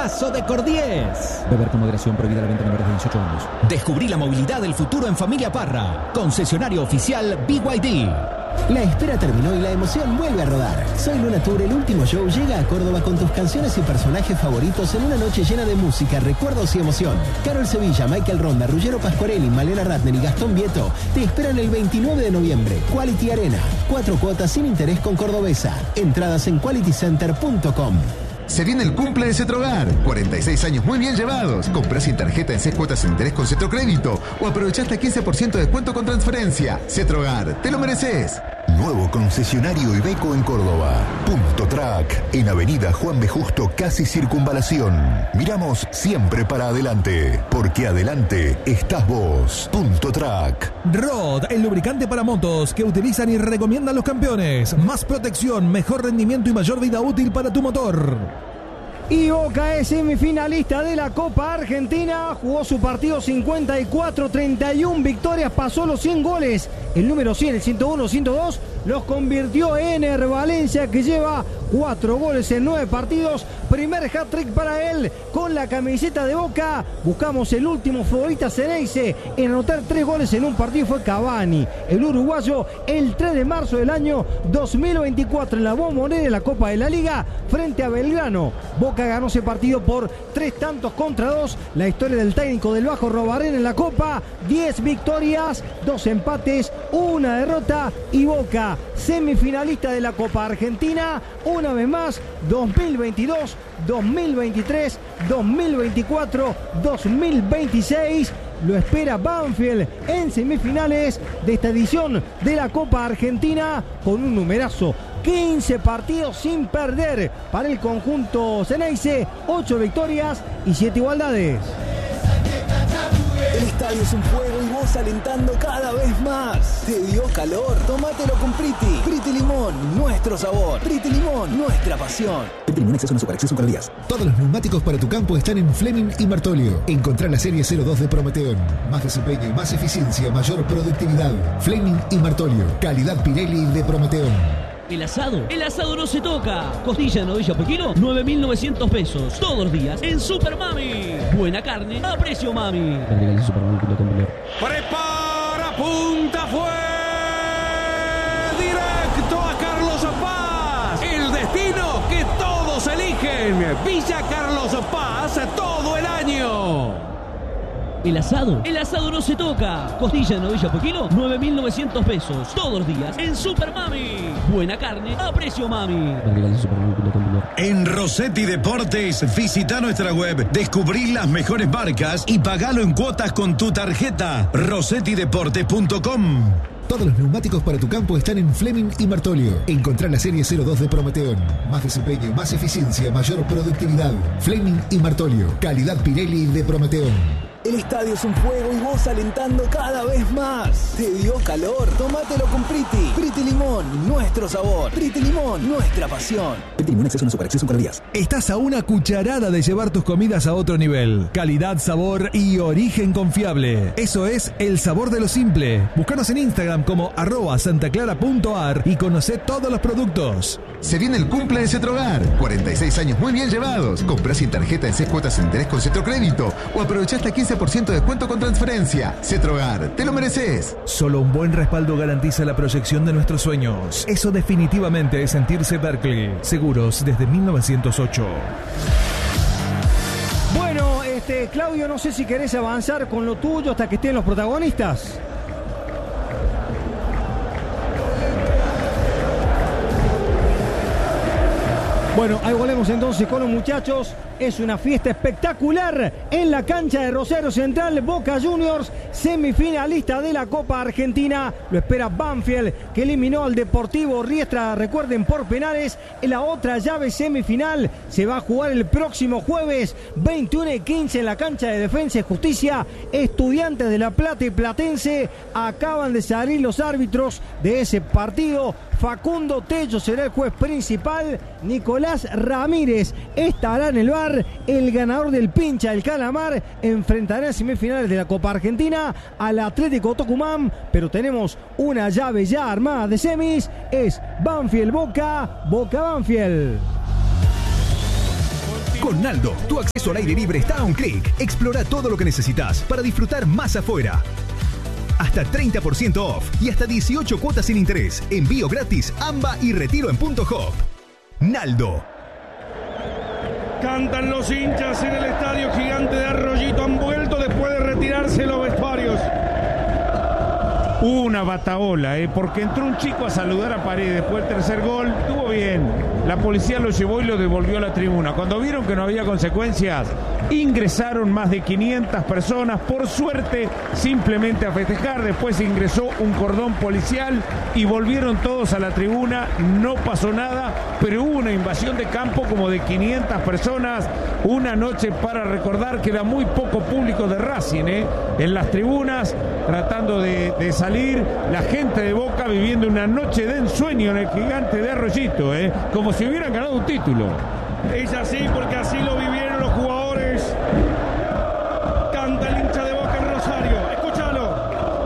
Paso de Cordies. Beber con moderación, prohibida la venta a menores de 18 años. Descubrí la movilidad del futuro en Familia Parra. Concesionario oficial BYD. La espera terminó y la emoción vuelve a rodar. Soy Luna Tour, el último show llega a Córdoba con tus canciones y personajes favoritos en una noche llena de música, recuerdos y emoción. Carol Sevilla, Michael Ronda, Ruggero Pasquarelli, Malena Ratner y Gastón Vieto te esperan el 29 de noviembre. Quality Arena. 4 cuotas sin interés con Cordobesa. Entradas en qualitycenter.com. Se viene el cumple de Cetrogar. 46 años muy bien llevados. Comprá sin tarjeta en 6 cuotas sin interés con Cetrocrédito o aprovechá hasta 15% de descuento con transferencia. Cetrogar, te lo mereces. Nuevo concesionario Iveco en Córdoba. Punto Track, en Avenida Juan B. Justo, casi Circunvalación. Miramos siempre para adelante, porque adelante estás vos. Punto Track. Rod, el lubricante para motos que utilizan y recomiendan los campeones. Más protección, mejor rendimiento y mayor vida útil para tu motor. Y Boca es semifinalista de la Copa Argentina, jugó su partido 54, 31 victorias, pasó los 100 goles, el número 100, el 101, 102, los convirtió Ener Valencia, que lleva 4 goles en 9 partidos, primer hat-trick para él con la camiseta de Boca. Buscamos el último futbolista Ceneice en anotar 3 goles en un partido, fue Cavani, el uruguayo, el 3 de marzo del año 2024 en la Bombonera de la Copa de la Liga frente a Belgrano. Boca ganó ese partido por 3-2. La historia del técnico del Bajo Robarén en la Copa: 10 victorias, 2 empates, 1 derrota, y Boca semifinalista de la Copa Argentina una vez más, 2022, 2023, 2024, 2026. Lo espera Banfield en semifinales de esta edición de la Copa Argentina con un numerazo: 15 partidos sin perder para el conjunto Ceneice, 8 victorias y 7 igualdades. El estadio es un fuego y vos alentando cada vez más. ¿Te dio calor? Tómatelo con Priti. Priti Limón, nuestro sabor. Priti Limón, nuestra pasión. Priti Limón, exceso en azúcar, exceso en calorías. Todos los neumáticos para tu campo están en Fleming y Martolio. Encontrá la serie 02 de Prometeón. Más desempeño, más eficiencia, mayor productividad. Fleming y Martolio. Calidad Pirelli de Prometeón. El asado no se toca. Costilla de novilla por kilo, 9.900 pesos. Todos los días en Super Mami. Buena carne a precio Mami. Prepara, punta, fue directo a Carlos Paz. El destino que todos eligen. Villa Carlos Paz todo el año. El asado no se toca. Costilla de novilla por kilo, 9.900 pesos. Todos los días en Super Mami. Buena carne a precio Mami. En Rossetti Deportes, visita nuestra web, descubrí las mejores marcas y pagalo en cuotas con tu tarjeta. RossettiDeportes.com. Todos los neumáticos para tu campo están en Fleming y Martolio. Encontrá la serie 02 de Prometeón. Más desempeño, más eficiencia, mayor productividad. Fleming y Martolio. Calidad Pirelli de Prometeón. El estadio es un fuego y vos alentando cada vez más. ¿Te dio calor? Tómatelo con Priti. Priti Limón, nuestro sabor. Priti Limón, nuestra pasión. Priti Limón, exceso en azúcar, exceso en calorías. Estás a una cucharada de llevar tus comidas a otro nivel. Calidad, sabor y origen confiable. Eso es el sabor de lo simple. Búscanos en Instagram como @santaclara.ar y conocé todos los productos. Se viene el cumple de Cetrogar. 46 años muy bien llevados. Comprá sin tarjeta en 6 cuotas sin interés con Cetrocrédito o aprovechá hasta 15% de descuento con transferencia. Cetrogar, te lo mereces. Solo un buen respaldo garantiza la proyección de nuestros sueños. Eso definitivamente es sentirse Berkeley. Seguros desde 1908. Bueno, Claudio, no sé si querés avanzar con lo tuyo hasta que estén los protagonistas. Bueno, ahí volvemos entonces con los muchachos. Es una fiesta espectacular en la cancha de Rosario Central. Boca Juniors, semifinalista de la Copa Argentina. Lo espera Banfield, que eliminó al Deportivo Riestra, recuerden, por penales. En la otra llave semifinal se va a jugar el próximo jueves, 21:15, en la cancha de Defensa y Justicia. Estudiantes de La Plata y Platense. Acaban de salir los árbitros de ese partido. Facundo Tello será el juez principal. Nicolás Ramírez estará en el bar. El ganador del pincha, el Calamar, enfrentará en semifinales de la Copa Argentina al Atlético Tucumán. Pero tenemos una llave ya armada de semis. Es Banfield Boca, Boca Banfield. Con Naldo, tu acceso al aire libre está a un clic. Explora todo lo que necesitas para disfrutar más afuera. Hasta 30% off y hasta 18 cuotas sin interés. Envío gratis, AMBA y retiro en Punto Hop. Naldo. Cantan los hinchas en el Estadio Gigante de Arroyito. Han vuelto después de retirarse los vestuarios. Una bataola, porque entró un chico a saludar a Paredes después del tercer gol. Estuvo bien. La policía lo llevó y lo devolvió a la tribuna. Cuando vieron que no había consecuencias, ingresaron más de 500 personas. Por suerte, simplemente a festejar. Después ingresó un cordón policial y volvieron todos a la tribuna. No pasó nada, pero hubo una invasión de campo como de 500 personas. Una noche para recordar. Queda muy poco público de Racing en las tribunas, tratando de salir. La gente de Boca viviendo una noche de ensueño en el Gigante de Arroyito, como si hubieran ganado un título. Es así porque así lo vivieron los jugadores. Canta el hincha de Boca en Rosario. Escúchalo.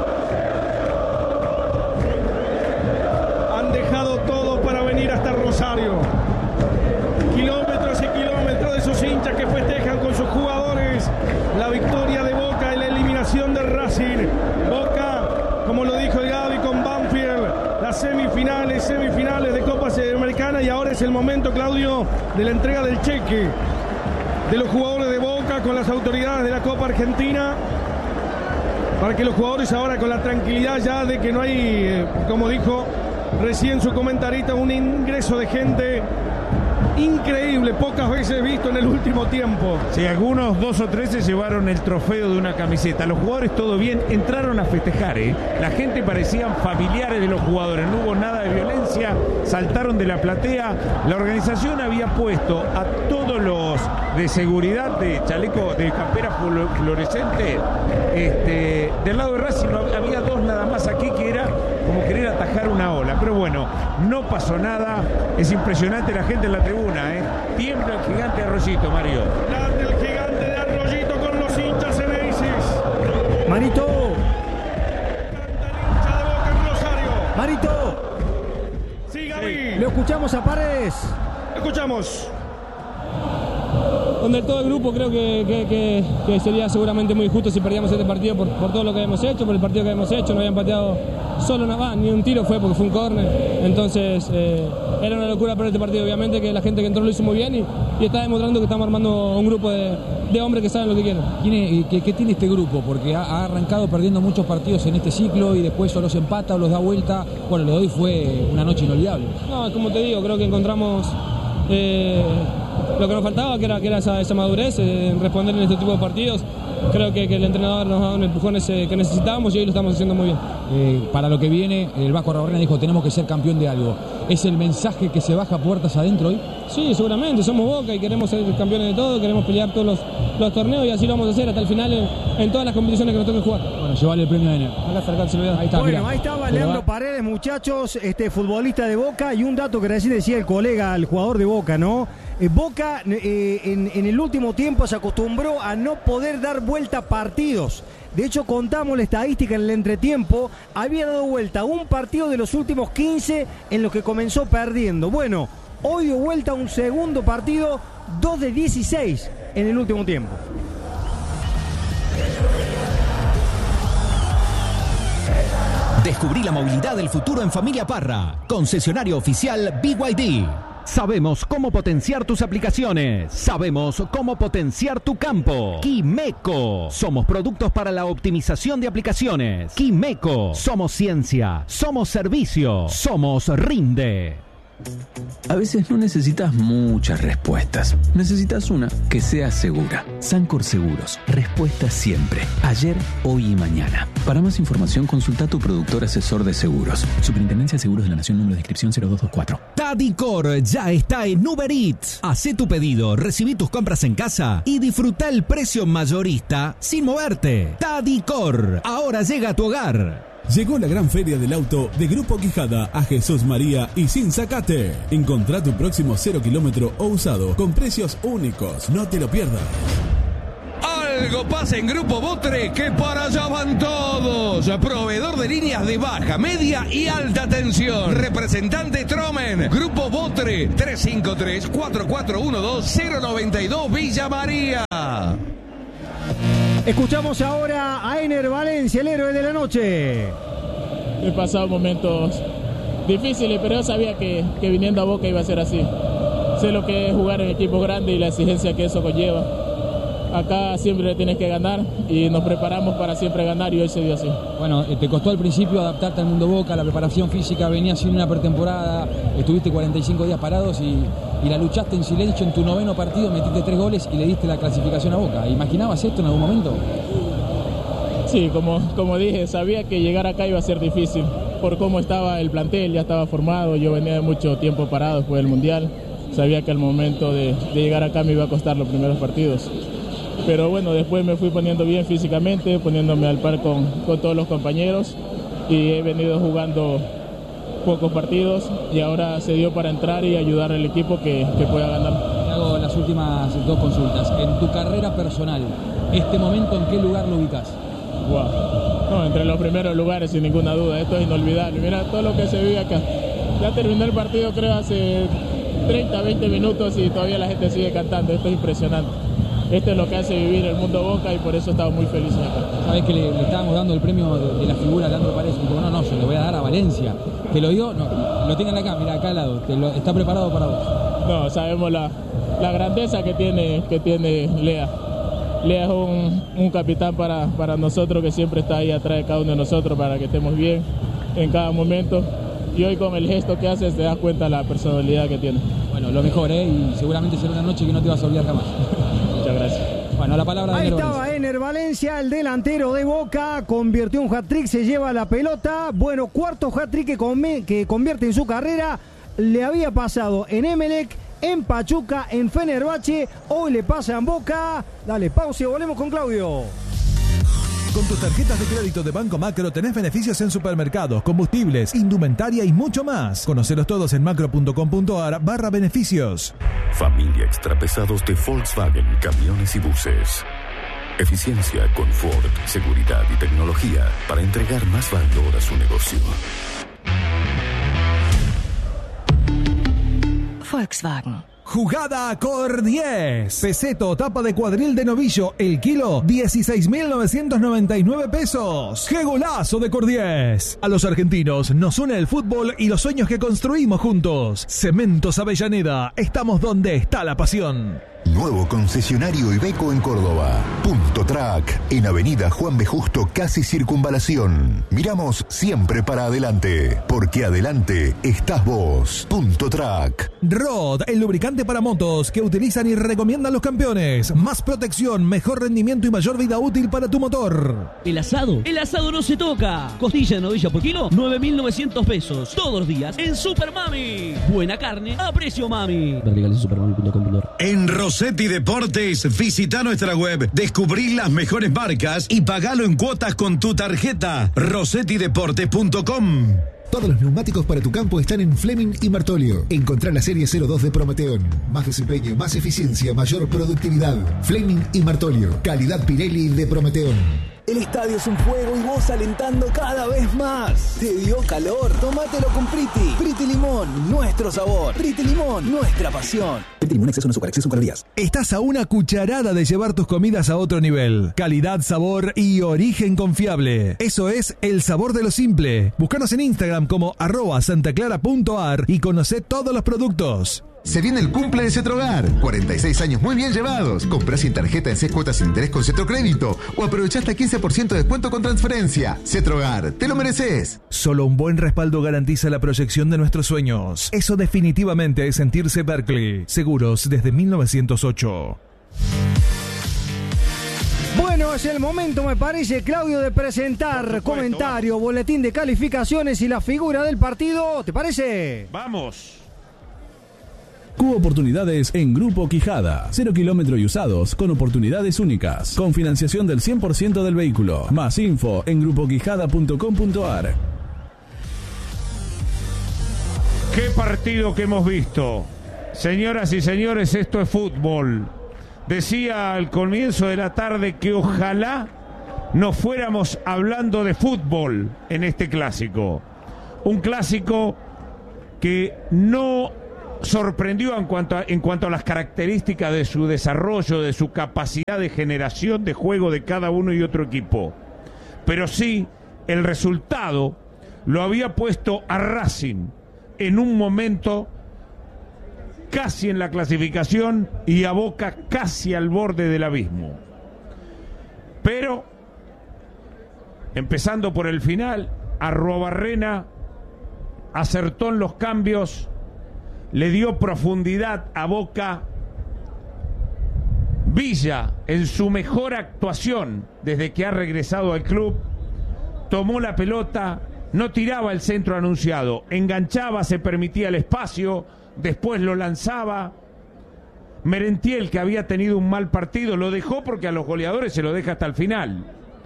Han dejado todo para venir hasta Rosario. Kilómetros y kilómetros de esos hinchas que festejan con sus jugadores la victoria de Boca en la eliminación de Racing. Boca, como lo dijo el Gaby con Banfield, las semifinales de Copa Sudamericana, y ahora es el momento, Claudio, de la entrega del cheque de los jugadores de Boca con las autoridades de la Copa Argentina, para que los jugadores ahora, con la tranquilidad ya de que no hay, como dijo recién su comentarista, un ingreso de gente increíble, pocas veces visto en el último tiempo. Sí, algunos 2 o 3 se llevaron el trofeo de una camiseta. Los jugadores todo bien, entraron a festejar, La gente parecían familiares de los jugadores, no hubo nada de violencia, saltaron de la platea. La organización había puesto a todos los de seguridad de chaleco, de campera fluorescente, del lado de Racing. Había 2 nada más aquí, que era como querer atajar una ola, pero bueno, no pasó nada. Es impresionante la gente en la tribuna, Tiembla el Gigante de Arroyito, Mario. Late el Gigante de Arroyito con los hinchas Eneisis. Marito. Canta el hincha de Boca en Rosario. Marito. Sí, Gaby. Lo escuchamos a Paredes. Escuchamos. Con del todo el grupo creo que sería seguramente muy injusto si perdíamos este partido por todo lo que habíamos hecho, por el partido que habíamos hecho. No habían pateado solo ni un tiro, fue porque fue un córner. Entonces era una locura perder este partido. Obviamente que la gente que entró lo hizo muy bien y está demostrando que estamos armando un grupo de hombres que saben lo que quieren. ¿Qué tiene este grupo? Porque ha arrancado perdiendo muchos partidos en este ciclo y después o los empata o los da vuelta. Bueno, lo de hoy fue una noche inolvidable. No, como te digo, creo que encontramos lo que nos faltaba, que era esa madurez en responder en este tipo de partidos. Creo que el entrenador nos ha dado un empujón que necesitábamos y hoy lo estamos haciendo muy bien. Para lo que viene, el Vasco Arrabarrena dijo, tenemos que ser campeón de algo. ¿Es el mensaje que se baja puertas adentro hoy? Sí, seguramente, somos Boca y queremos ser campeones de todo, queremos pelear todos los torneos y así lo vamos a hacer hasta el final en todas las competiciones que nos toque jugar. Bueno, llevarle el premio de enero. Ahí está, bueno, mirá. Ahí estaba Leandro Paredes, muchachos, futbolista de Boca, y un dato que recién decía el colega, el jugador de Boca, ¿no? Boca en el último tiempo se acostumbró a no poder dar vuelta a partidos. De hecho, contamos la estadística en el entretiempo. Había dado vuelta a un partido de los últimos 15 en los que comenzó perdiendo. Bueno, hoy dio vuelta a un segundo partido, 2 de 16 en el último tiempo. Descubrí la movilidad del futuro en Familia Parra. Concesionario oficial BYD. Sabemos cómo potenciar tus aplicaciones. Sabemos cómo potenciar tu campo. Quimeco. Somos productos para la optimización de aplicaciones. Quimeco. Somos ciencia. Somos servicio. Somos Rinde. A veces no necesitas muchas respuestas. Necesitas una que sea segura. Sancor Seguros. Respuesta siempre. Ayer, hoy y mañana. Para más información, consulta a tu productor asesor de seguros. Superintendencia de Seguros de la Nación, número de inscripción 0224. Tadicor ya está en Uber Eats. Hacé tu pedido, recibí tus compras en casa y disfruta el precio mayorista sin moverte. Tadicor, ahora llega a tu hogar. Llegó la gran feria del auto de Grupo Quijada a Jesús María y sin sacate. Encontrá tu próximo 0 kilómetro o usado con precios únicos. No te lo pierdas. algo pasa en Grupo Botre, que para allá van todos. Proveedor de líneas de baja, media y alta tensión. Representante Tromen. Grupo Botre, 353-4412-092 Villa María. Escuchamos ahora a Ener Valencia, el héroe de la noche. He pasado momentos difíciles, pero yo sabía que viniendo a Boca iba a ser así. Sé lo que es jugar en equipo grande y la exigencia que eso conlleva. Acá siempre tienes que ganar y nos preparamos para siempre ganar y hoy se dio así. Bueno, te costó al principio adaptarte al mundo Boca, la preparación física, venías sin una pretemporada, estuviste 45 días parados y la luchaste en silencio en tu 9º partido, metiste 3 goles y le diste la clasificación a Boca. ¿Imaginabas esto en algún momento? Sí, como dije, sabía que llegar acá iba a ser difícil por cómo estaba el plantel, ya estaba formado, yo venía de mucho tiempo parado después del Mundial, sabía que al momento de llegar acá me iba a costar los primeros partidos. Pero bueno, después me fui poniendo bien físicamente, poniéndome al par con todos los compañeros y he venido jugando pocos partidos y ahora se dio para entrar y ayudar al equipo que pueda ganar. Te hago las últimas 2 consultas. En tu carrera personal, ¿este momento en qué lugar lo ubicas? Wow. No, entre los primeros lugares sin ninguna duda, esto es inolvidable. Mira todo lo que se vive acá. Ya terminó el partido creo hace 30, 20 minutos y todavía la gente sigue cantando, esto es impresionante. Esto es lo que hace vivir el mundo Boca y por eso estamos muy felices acá. Sabés que le estábamos dando el premio de la figura a Leandro Paredes. Digo, no, se lo voy a dar a Valencia. ¿Te lo dio? No, lo tienen acá, mira, acá al lado. ¿Está preparado para vos? No, sabemos la grandeza que tiene Lea. Lea es un capitán para nosotros que siempre está ahí atrás de cada uno de nosotros para que estemos bien en cada momento. Y hoy con el gesto que haces te das cuenta de la personalidad que tiene. Bueno, lo mejor, y seguramente será una noche que no te vas a olvidar jamás. Muchas gracias. Bueno, la palabra de Ahí estaba Ener Valencia, el delantero de Boca, convirtió un hat-trick, se lleva la pelota. Bueno, 4º hat-trick que convierte en su carrera. Le había pasado en Emelec, en Pachuca, en Fenerbahce, hoy le pasa en Boca. Dale, pausa y volvemos con Claudio. Con tus tarjetas de crédito de Banco Macro tenés beneficios en supermercados, combustibles, indumentaria y mucho más. Conocelos todos en macro.com.ar/beneficios. Familia extrapesados de Volkswagen, camiones y buses. Eficiencia, confort, seguridad y tecnología para entregar más valor a su negocio. Volkswagen. Jugada Cor 10. Peseto, tapa de cuadril de novillo. El kilo, 16.999 pesos. ¡Qué golazo de Cor 10! A los argentinos nos une el fútbol y los sueños que construimos juntos. Cementos Avellaneda. Estamos donde está la pasión. Nuevo concesionario Iveco en Córdoba. Punto Track, en Avenida Juan B. Justo, casi Circunvalación. Miramos siempre para adelante, porque adelante estás vos. Punto Track. Rod, el lubricante para motos que utilizan y recomiendan los campeones. Más protección, mejor rendimiento y mayor vida útil para tu motor. El asado no se toca. Costilla de novilla por kilo, 9.900 pesos. Todos los días en Super Mami. Buena carne a precio mami. En Rossetti Deportes, visita nuestra web, descubrí las mejores marcas y pagalo en cuotas con tu tarjeta. rossettideportes.com. Todos los neumáticos para tu campo están en Fleming y Martolio. Encontrá la serie 02 de Prometeón. Más desempeño, más eficiencia, mayor productividad. Fleming y Martolio. Calidad Pirelli de Prometeón. El estadio es un fuego y vos alentando cada vez más. ¿Te dio calor? Tómatelo con Priti. Priti Limón, nuestro sabor. Priti Limón, nuestra pasión. Priti Limón, exceso no azúcar, exceso calorías. Estás a una cucharada de llevar tus comidas a otro nivel. Calidad, sabor y origen confiable. Eso es el sabor de lo simple. Búscanos en Instagram como @santaclara.ar y conocé todos los productos. Se viene el cumple de Cetrogar. 46 años muy bien llevados. Comprá sin tarjeta en 6 cuotas sin interés con Cetrocrédito o aprovechá hasta 15% de descuento con transferencia. Cetrogar, te lo mereces. Solo un buen respaldo garantiza la proyección de nuestros sueños. Eso definitivamente es sentirse Berkeley. Seguros desde 1908. Bueno, es el momento, me parece, Claudio, de presentar comentario, boletín de calificaciones y la figura del partido. ¿Te parece? Vamos. Cubo oportunidades en Grupo Quijada. 0 kilómetros y usados con oportunidades únicas. Con financiación del 100% del vehículo. Más info en grupoquijada.com.ar. ¿Qué partido que hemos visto? Señoras y señores, esto es fútbol. Decía al comienzo de la tarde que ojalá no fuéramos hablando de fútbol en este clásico. Un clásico que no sorprendió en cuanto a las características de su desarrollo, de su capacidad de generación de juego de cada uno y otro equipo. Pero sí, el resultado lo había puesto a Racing en un momento casi en la clasificación y a Boca casi al borde del abismo. Pero, empezando por el final, Arruabarrena acertó en los cambios, le dio profundidad a Boca. Villa, en su mejor actuación desde que ha regresado al club, tomó la pelota, no tiraba el centro anunciado, enganchaba, se permitía el espacio, después lo lanzaba. Merentiel, que había tenido un mal partido, lo dejó porque a los goleadores se lo deja hasta el final.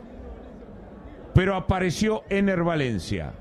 Pero apareció Ener Valencia.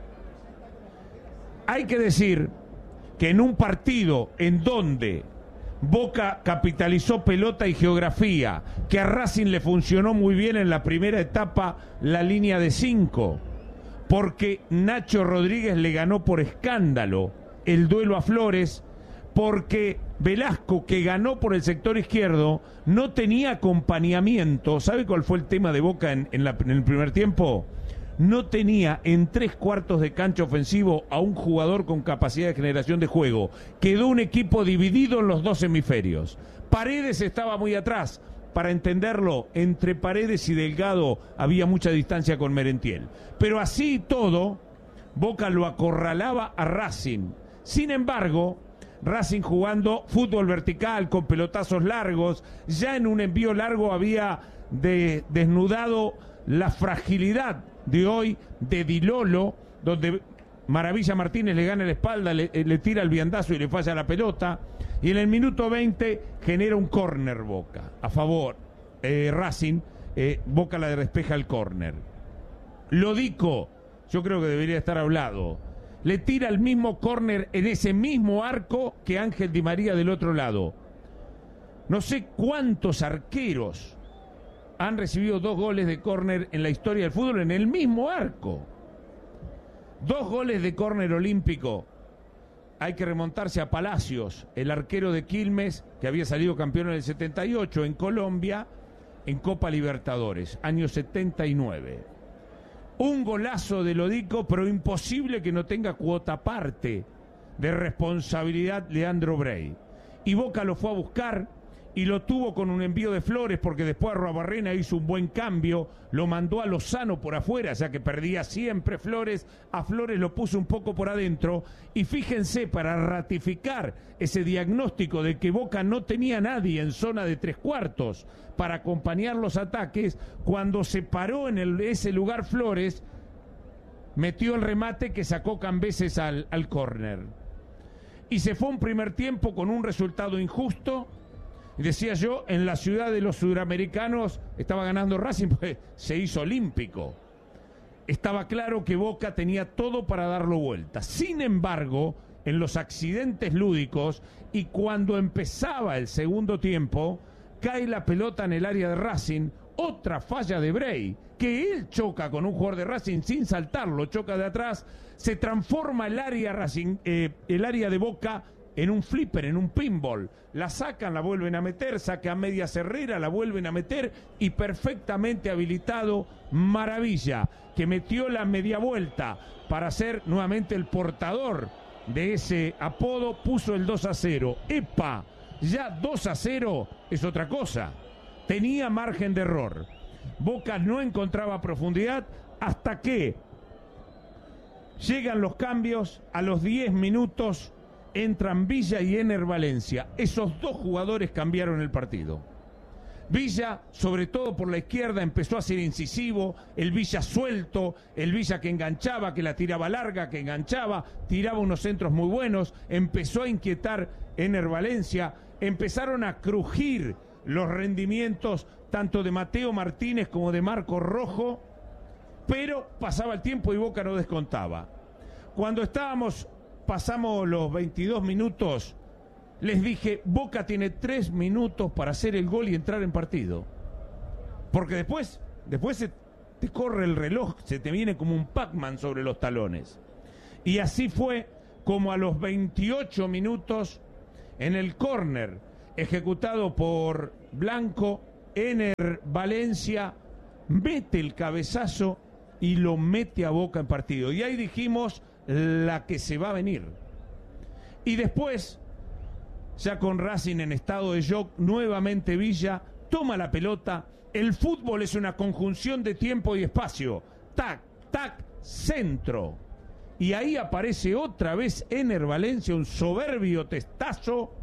Hay que decir que en un partido en donde Boca capitalizó pelota y geografía, que a Racing le funcionó muy bien en la primera etapa la línea de 5, porque Nacho Rodríguez le ganó por escándalo el duelo a Flores, porque Velasco, que ganó por el sector izquierdo, no tenía acompañamiento. ¿Sabe cuál fue el tema de Boca en el primer tiempo? No tenía en 3/4 de cancha ofensivo a un jugador con capacidad de generación de juego. Quedó un equipo dividido en los dos hemisferios. Paredes estaba muy atrás. Para entenderlo, entre Paredes y Delgado había mucha distancia con Merentiel. Pero así y todo, Boca lo acorralaba a Racing. Sin embargo, Racing jugando fútbol vertical con pelotazos largos, ya en un envío largo había desnudado la fragilidad de hoy de Di Lolo, donde Maravilla Martínez le gana la espalda, le tira el viandazo y le falla la pelota, y en el minuto 20 genera un córner Boca a favor Racing. Boca la despeja el córner. Lodico, yo creo que debería estar hablado, le tira el mismo córner en ese mismo arco que Ángel Di María del otro lado. No sé cuántos arqueros han recibido 2 goles de córner en la historia del fútbol en el mismo arco. 2 goles de córner olímpico. Hay que remontarse a Palacios, el arquero de Quilmes, que había salido campeón en el 78 en Colombia, en Copa Libertadores, año 79. Un golazo de Lodico, pero imposible que no tenga cuota aparte de responsabilidad Leandro Brey. Y Boca lo fue a buscar y lo tuvo con un envío de Flores, porque después Arruabarrena hizo un buen cambio, lo mandó a Lozano por afuera, ya que perdía siempre Flores, a Flores lo puso un poco por adentro, y fíjense, para ratificar ese diagnóstico de que Boca no tenía nadie en zona de 3/4 para acompañar los ataques, cuando se paró en ese lugar Flores, metió el remate que sacó Cambeses al córner. Y se fue un primer tiempo con un resultado injusto. Decía yo, en la ciudad de los sudamericanos estaba ganando Racing, pues se hizo olímpico. Estaba claro que Boca tenía todo para darlo vuelta. Sin embargo, en los accidentes lúdicos y cuando empezaba el segundo tiempo, cae la pelota en el área de Racing, otra falla de Brey, que él choca con un jugador de Racing sin saltarlo, choca de atrás, se transforma el área de Boca en un flipper, en un pinball. La sacan, la vuelven a meter, saca a media Herrera, la vuelven a meter, y perfectamente habilitado Maravilla, que metió la media vuelta para ser nuevamente el portador de ese apodo, puso el 2-0. ¡Epa! Ya 2-0 es otra cosa. Tenía margen de error. Boca no encontraba profundidad hasta que llegan los cambios. A los 10 minutos entran Villa y Ener Valencia. Esos 2 jugadores cambiaron el partido. Villa, sobre todo por la izquierda, empezó a ser incisivo, el Villa suelto, el Villa que enganchaba, que la tiraba larga, que enganchaba, tiraba unos centros muy buenos, empezó a inquietar Ener Valencia, empezaron a crujir los rendimientos tanto de Mateo Martínez como de Marco Rojo, pero pasaba el tiempo y Boca no descontaba. Cuando pasamos los 22 minutos, les dije, Boca tiene 3 minutos para hacer el gol y entrar en partido. Porque después se te corre el reloj, se te viene como un Pac-Man sobre los talones. Y así fue como a los 28 minutos, en el córner ejecutado por Blanco, Ener Valencia mete el cabezazo y lo mete a Boca en partido. Y ahí dijimos, la que se va a venir. Y después, ya con Racing en estado de shock, nuevamente Villa toma la pelota. El fútbol es una conjunción de tiempo y espacio. Tac, tac, centro. Y ahí aparece otra vez Ener Valencia, un soberbio testazo,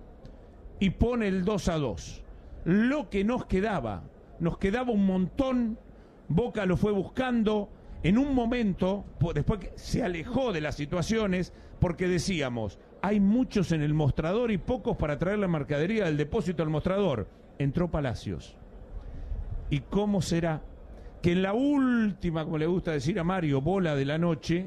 y pone el 2-2. Lo que nos quedaba un montón. Boca lo fue buscando en un momento, después que se alejó de las situaciones, porque decíamos, hay muchos en el mostrador y pocos para traer la mercadería del depósito al mostrador. Entró Palacios. ¿Y cómo será que en la última, como le gusta decir a Mario, bola de la noche,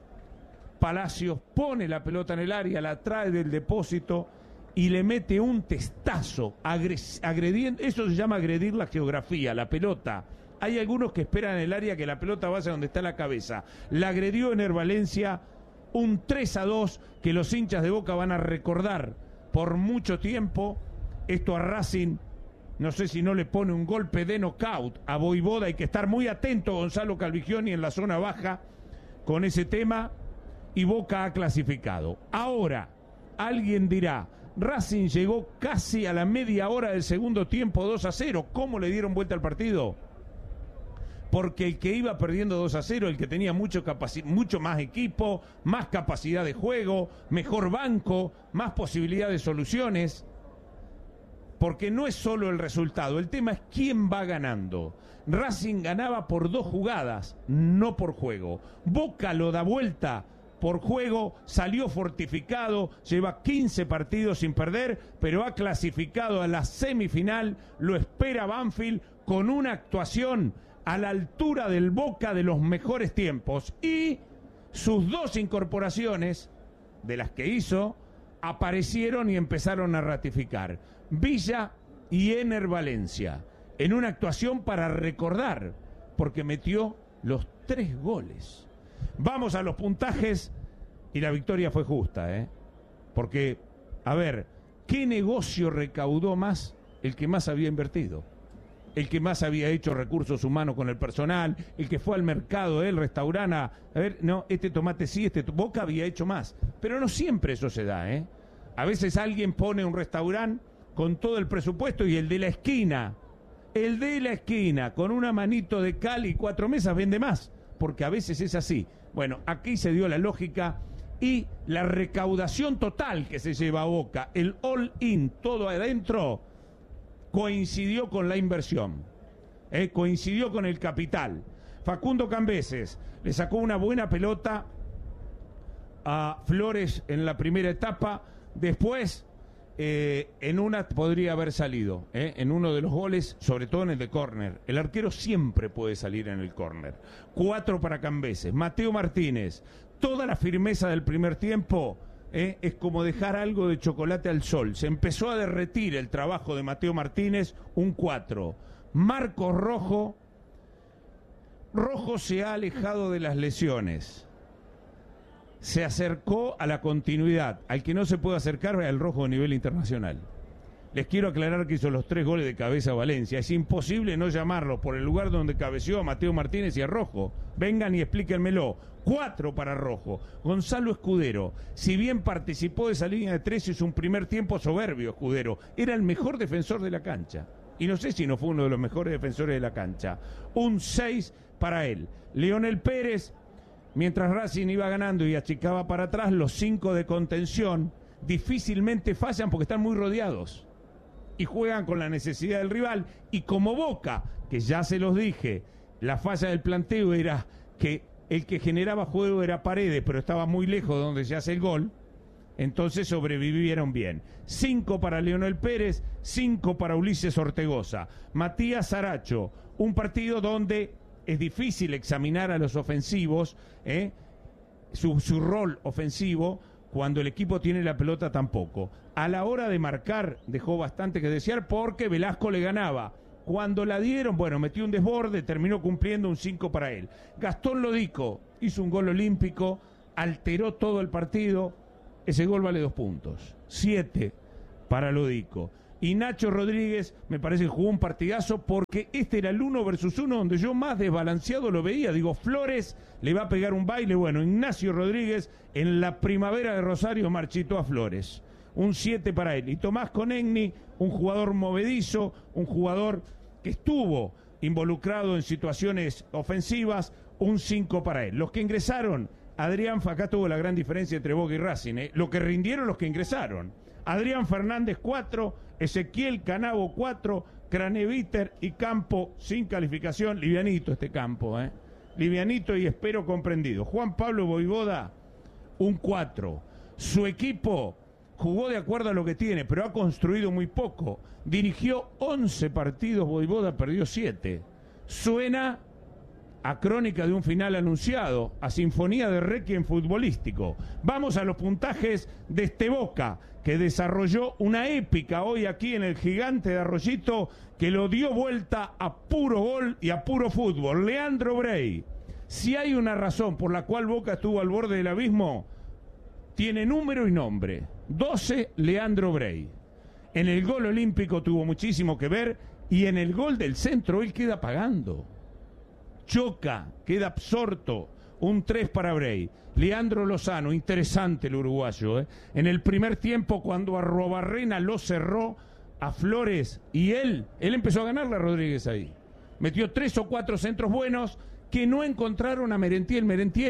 Palacios pone la pelota en el área, la trae del depósito y le mete un testazo, agrediendo? Eso se llama agredir la geografía, la pelota. Hay algunos que esperan en el área que la pelota vaya donde está la cabeza. La agredió Ener Valencia, un 3-2 que los hinchas de Boca van a recordar por mucho tiempo. Esto a Racing, no sé si no le pone un golpe de knockout a Voivoda. Hay que estar muy atento, Gonzalo Calvigioni, en la zona baja con ese tema. Y Boca ha clasificado. Ahora, alguien dirá, Racing llegó casi a la media hora del segundo tiempo 2-0. ¿Cómo le dieron vuelta al partido? Porque el que iba perdiendo 2-0, el que tenía mucho más equipo, más capacidad de juego, mejor banco, más posibilidad de soluciones. Porque no es solo el resultado, el tema es quién va ganando. Racing ganaba por 2 jugadas, no por juego. Boca lo da vuelta por juego, salió fortificado, lleva 15 partidos sin perder, pero ha clasificado a la semifinal. Lo espera Banfield con una actuación a la altura del Boca de los mejores tiempos. Y sus 2 incorporaciones, de las que hizo, aparecieron y empezaron a ratificar. Villa y Ener Valencia, en una actuación para recordar, porque metió los 3 goles. Vamos a los puntajes y la victoria fue justa, porque, a ver, ¿qué negocio recaudó más el que más había invertido? El que más había hecho recursos humanos con el personal, el que fue al mercado, el restaurante, a ver, no, este tomate sí, Boca había hecho más. Pero no siempre eso se da, A veces alguien pone un restaurante con todo el presupuesto y el de la esquina, con una manito de cal y 4 mesas vende más, porque a veces es así. Bueno, aquí se dio la lógica y la recaudación total que se lleva a Boca, el all-in, todo adentro, coincidió con la inversión, coincidió con el capital. Facundo Cambeses le sacó una buena pelota a Flores en la primera etapa. Después, en una podría haber salido, en uno de los goles, sobre todo en el de córner. El arquero siempre puede salir en el córner. 4 para Cambeses. Mateo Martínez, toda la firmeza del primer tiempo. Es como dejar algo de chocolate al sol. Se empezó a derretir el trabajo de Mateo Martínez, un 4. Marcos Rojo se ha alejado de las lesiones. Se acercó a la continuidad. Al que no se puede acercar es al Rojo a nivel internacional. Les quiero aclarar que hizo los 3 goles de cabeza a Valencia. Es imposible no llamarlo por el lugar donde cabeció a Mateo Martínez y a Rojo. Vengan y explíquenmelo. 4 para Rojo. Gonzalo Escudero, si bien participó de esa línea de 3, hizo un primer tiempo soberbio. Escudero era el mejor defensor de la cancha. Y no sé si no fue uno de los mejores defensores de la cancha. Un 6 para él. Leonel Pérez, mientras Racing iba ganando y achicaba para atrás, los 5 de contención difícilmente fallan porque están muy rodeados y juegan con la necesidad del rival. Y como Boca, que ya se los dije, la falla del planteo era que el que generaba juego era Paredes, pero estaba muy lejos de donde se hace el gol, entonces sobrevivieron bien. 5 para Leonel Pérez, 5 para Ulises Ortegoza. Matías Saracho, un partido donde es difícil examinar a los ofensivos, su rol ofensivo, cuando el equipo tiene la pelota tampoco. A la hora de marcar dejó bastante que desear porque Velasco le ganaba. Cuando la dieron, bueno, metió un desborde, terminó cumpliendo un 5 para él. Gastón Lodico hizo un gol olímpico, alteró todo el partido. Ese gol vale 2 puntos. 7 para Lodico. Y Nacho Rodríguez me parece que jugó un partidazo porque este era el 1 versus 1 donde yo más desbalanceado lo veía. Digo, Flores le va a pegar un baile. Bueno, Ignacio Rodríguez en la Primavera de Rosario marchitó a Flores. Un 7 para él. Y Tomás Conegni, un jugador movedizo, un jugador que estuvo involucrado en situaciones ofensivas, un 5 para él. Los que ingresaron, Adrián, acá tuvo la gran diferencia entre Boca y Racing, lo que rindieron los que ingresaron. Adrián Fernández 4, Ezequiel Canavo 4, Craneviter y Campo sin calificación. Livianito este Campo, livianito y espero comprendido. Juan Pablo Voivoda, un 4. Su equipo jugó de acuerdo a lo que tiene, pero ha construido muy poco. Dirigió 11 partidos, Voivoda perdió 7. Suena a crónica de un final anunciado, a sinfonía de requiem futbolístico. Vamos a los puntajes de este Boca, que desarrolló una épica hoy aquí en el Gigante de Arroyito, que lo dio vuelta a puro gol y a puro fútbol. Leandro Brey, si hay una razón por la cual Boca estuvo al borde del abismo, tiene número y nombre. 12, Leandro Brey. En el gol olímpico tuvo muchísimo que ver y en el gol del centro él queda pagando. Choca, queda absorto. Un 3 para Brey. Leandro Lozano, interesante el uruguayo. En el primer tiempo, cuando Arrobarrena lo cerró a Flores y él empezó a ganarle a Rodríguez ahí. Metió 3 o 4 centros buenos que no encontraron a Merentiel.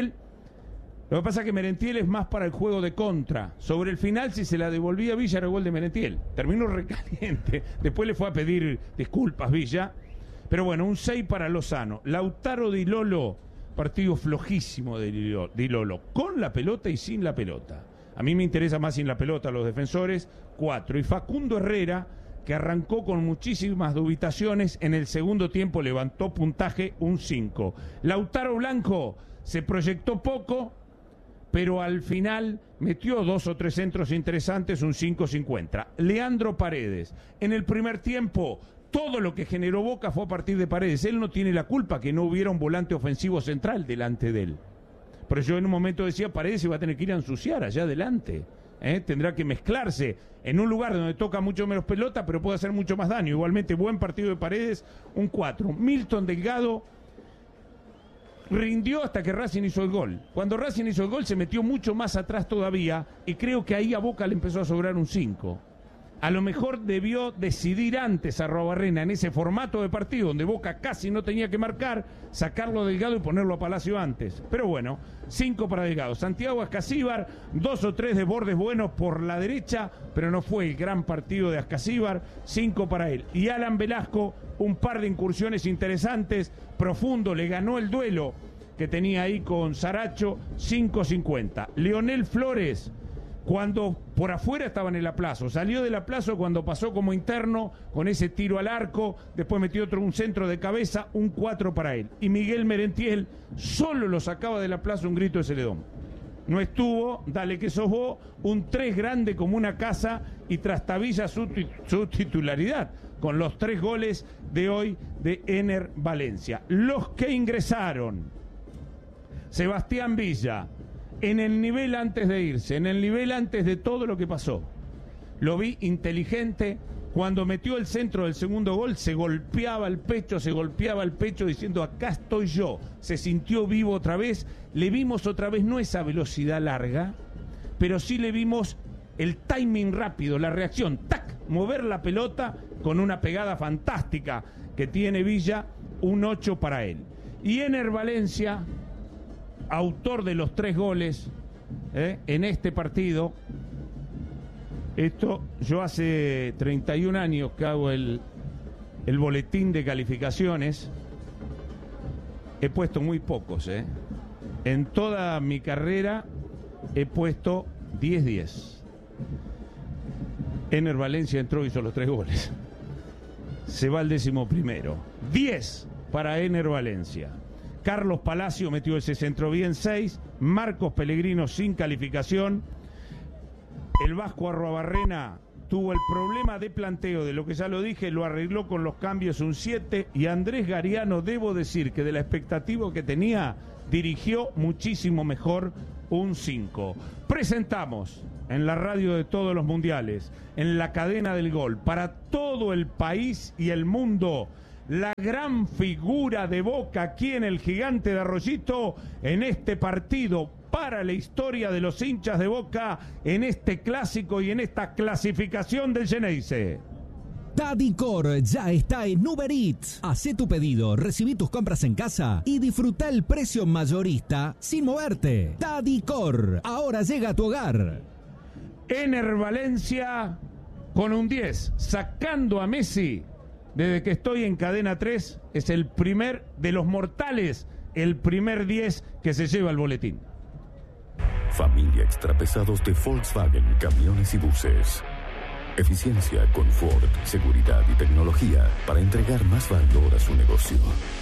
Lo que pasa es que Merentiel es más para el juego de contra. Sobre el final, si se la devolvía Villa, era gol de Merentiel. Terminó recaliente. Después le fue a pedir disculpas Villa. Pero bueno, un 6 para Lozano. Lautaro Di Lolo, partido flojísimo de Di Lolo. Con la pelota y sin la pelota. A mí me interesa más sin la pelota los defensores. 4. Y Facundo Herrera, que arrancó con muchísimas dubitaciones, en el segundo tiempo levantó puntaje, un 5. Lautaro Blanco se proyectó poco, pero al final metió 2 o 3 centros interesantes, un 5.50. Leandro Paredes, en el primer tiempo, todo lo que generó Boca fue a partir de Paredes. Él no tiene la culpa que no hubiera un volante ofensivo central delante de él. Pero yo en un momento decía, Paredes se va a tener que ir a ensuciar allá adelante. Tendrá que mezclarse en un lugar donde toca mucho menos pelota, pero puede hacer mucho más daño. Igualmente, buen partido de Paredes, un 4. Milton Delgado rindió hasta que Racing hizo el gol. Cuando Racing hizo el gol se metió mucho más atrás todavía y creo que ahí a Boca le empezó a sobrar un 5. A lo mejor debió decidir antes a Arrobarrena en ese formato de partido donde Boca casi no tenía que marcar, sacarlo a Delgado y ponerlo a Palacio antes. Pero bueno, 5 para Delgado. Santiago Ascasíbar, 2 o 3 desbordes buenos por la derecha, pero no fue el gran partido de Ascasíbar, 5 para él. Y Alan Velasco, un par de incursiones interesantes, profundo, le ganó el duelo que tenía ahí con Saracho, 5.50. Leonel Flores, cuando por afuera estaba en el aplazo, salió del aplazo cuando pasó como interno con ese tiro al arco, después metió un centro de cabeza, un 4 para él. Y Miguel Merentiel solo lo sacaba del aplazo un grito de Celedón. No estuvo, dale que sos vos, un 3 grande como una casa y trastabilla su titularidad con los 3 goles de hoy de Ener Valencia. Los que ingresaron: Sebastián Villa, en el nivel antes de irse, en el nivel antes de todo lo que pasó. Lo vi inteligente. Cuando metió el centro del segundo gol, se golpeaba el pecho diciendo, acá estoy yo. Se sintió vivo otra vez. Le vimos otra vez, no esa velocidad larga, pero sí le vimos el timing rápido, la reacción, ¡tac! Mover la pelota con una pegada fantástica que tiene Villa, un 8 para él. Y Ener Valencia, autor de los 3 goles en este partido. Esto, yo hace 31 años que hago el boletín de calificaciones. He puesto muy pocos, En toda mi carrera he puesto 10-10. Ener Valencia entró y hizo los 3 goles. Se va al 11º. 10 para Ener Valencia. Carlos Palacio metió ese centro bien, 6. Marcos Pellegrino sin calificación. El Vasco Arruabarrena tuvo el problema de planteo, de lo que ya lo dije, lo arregló con los cambios un 7, y Andrés Gariano, debo decir que de la expectativa que tenía, dirigió muchísimo mejor un 5. Presentamos en la radio de todos los mundiales, en la cadena del gol, para todo el país y el mundo, la gran figura de Boca aquí en el Gigante de Arroyito, en este partido para la historia de los hinchas de Boca, en este clásico y en esta clasificación del Geneise. Tadicor ya está en Uber Eats. Hacé tu pedido, recibí tus compras en casa y disfruta el precio mayorista sin moverte. Tadicor, ahora llega a tu hogar. Ener Valencia con un 10, sacando a Messi. Desde que estoy en Cadena 3, es el primer de los mortales, el primer 10 que se lleva el boletín. Familia Extrapesados de Volkswagen Camiones y Buses. Eficiencia, confort, seguridad y tecnología para entregar más valor a su negocio.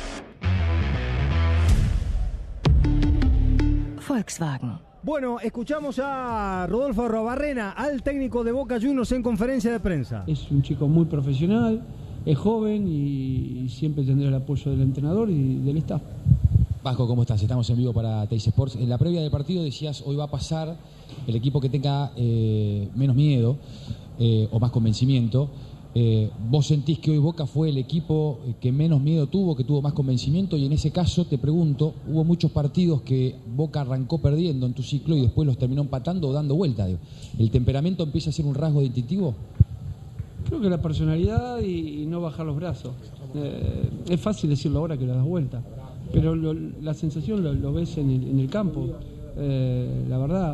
Volkswagen. Bueno, escuchamos a Rodolfo Arruabarrena, al técnico de Boca Juniors en conferencia de prensa. Es un chico muy profesional, es joven y siempre tendrá el apoyo del entrenador y del staff. Vasco, ¿cómo estás? Estamos en vivo para Teis Sports. En la previa del partido decías, hoy va a pasar el equipo que tenga menos miedo o más convencimiento. ¿Vos sentís que hoy Boca fue el equipo que menos miedo tuvo, que tuvo más convencimiento? Y en ese caso, te pregunto, hubo muchos partidos que Boca arrancó perdiendo en tu ciclo y después los terminó empatando o dando vuelta. ¿El temperamento empieza a ser un rasgo distintivo? Creo que la personalidad y no bajar los brazos. Es fácil decirlo ahora que lo das vuelta, pero la sensación lo ves en el campo. La verdad,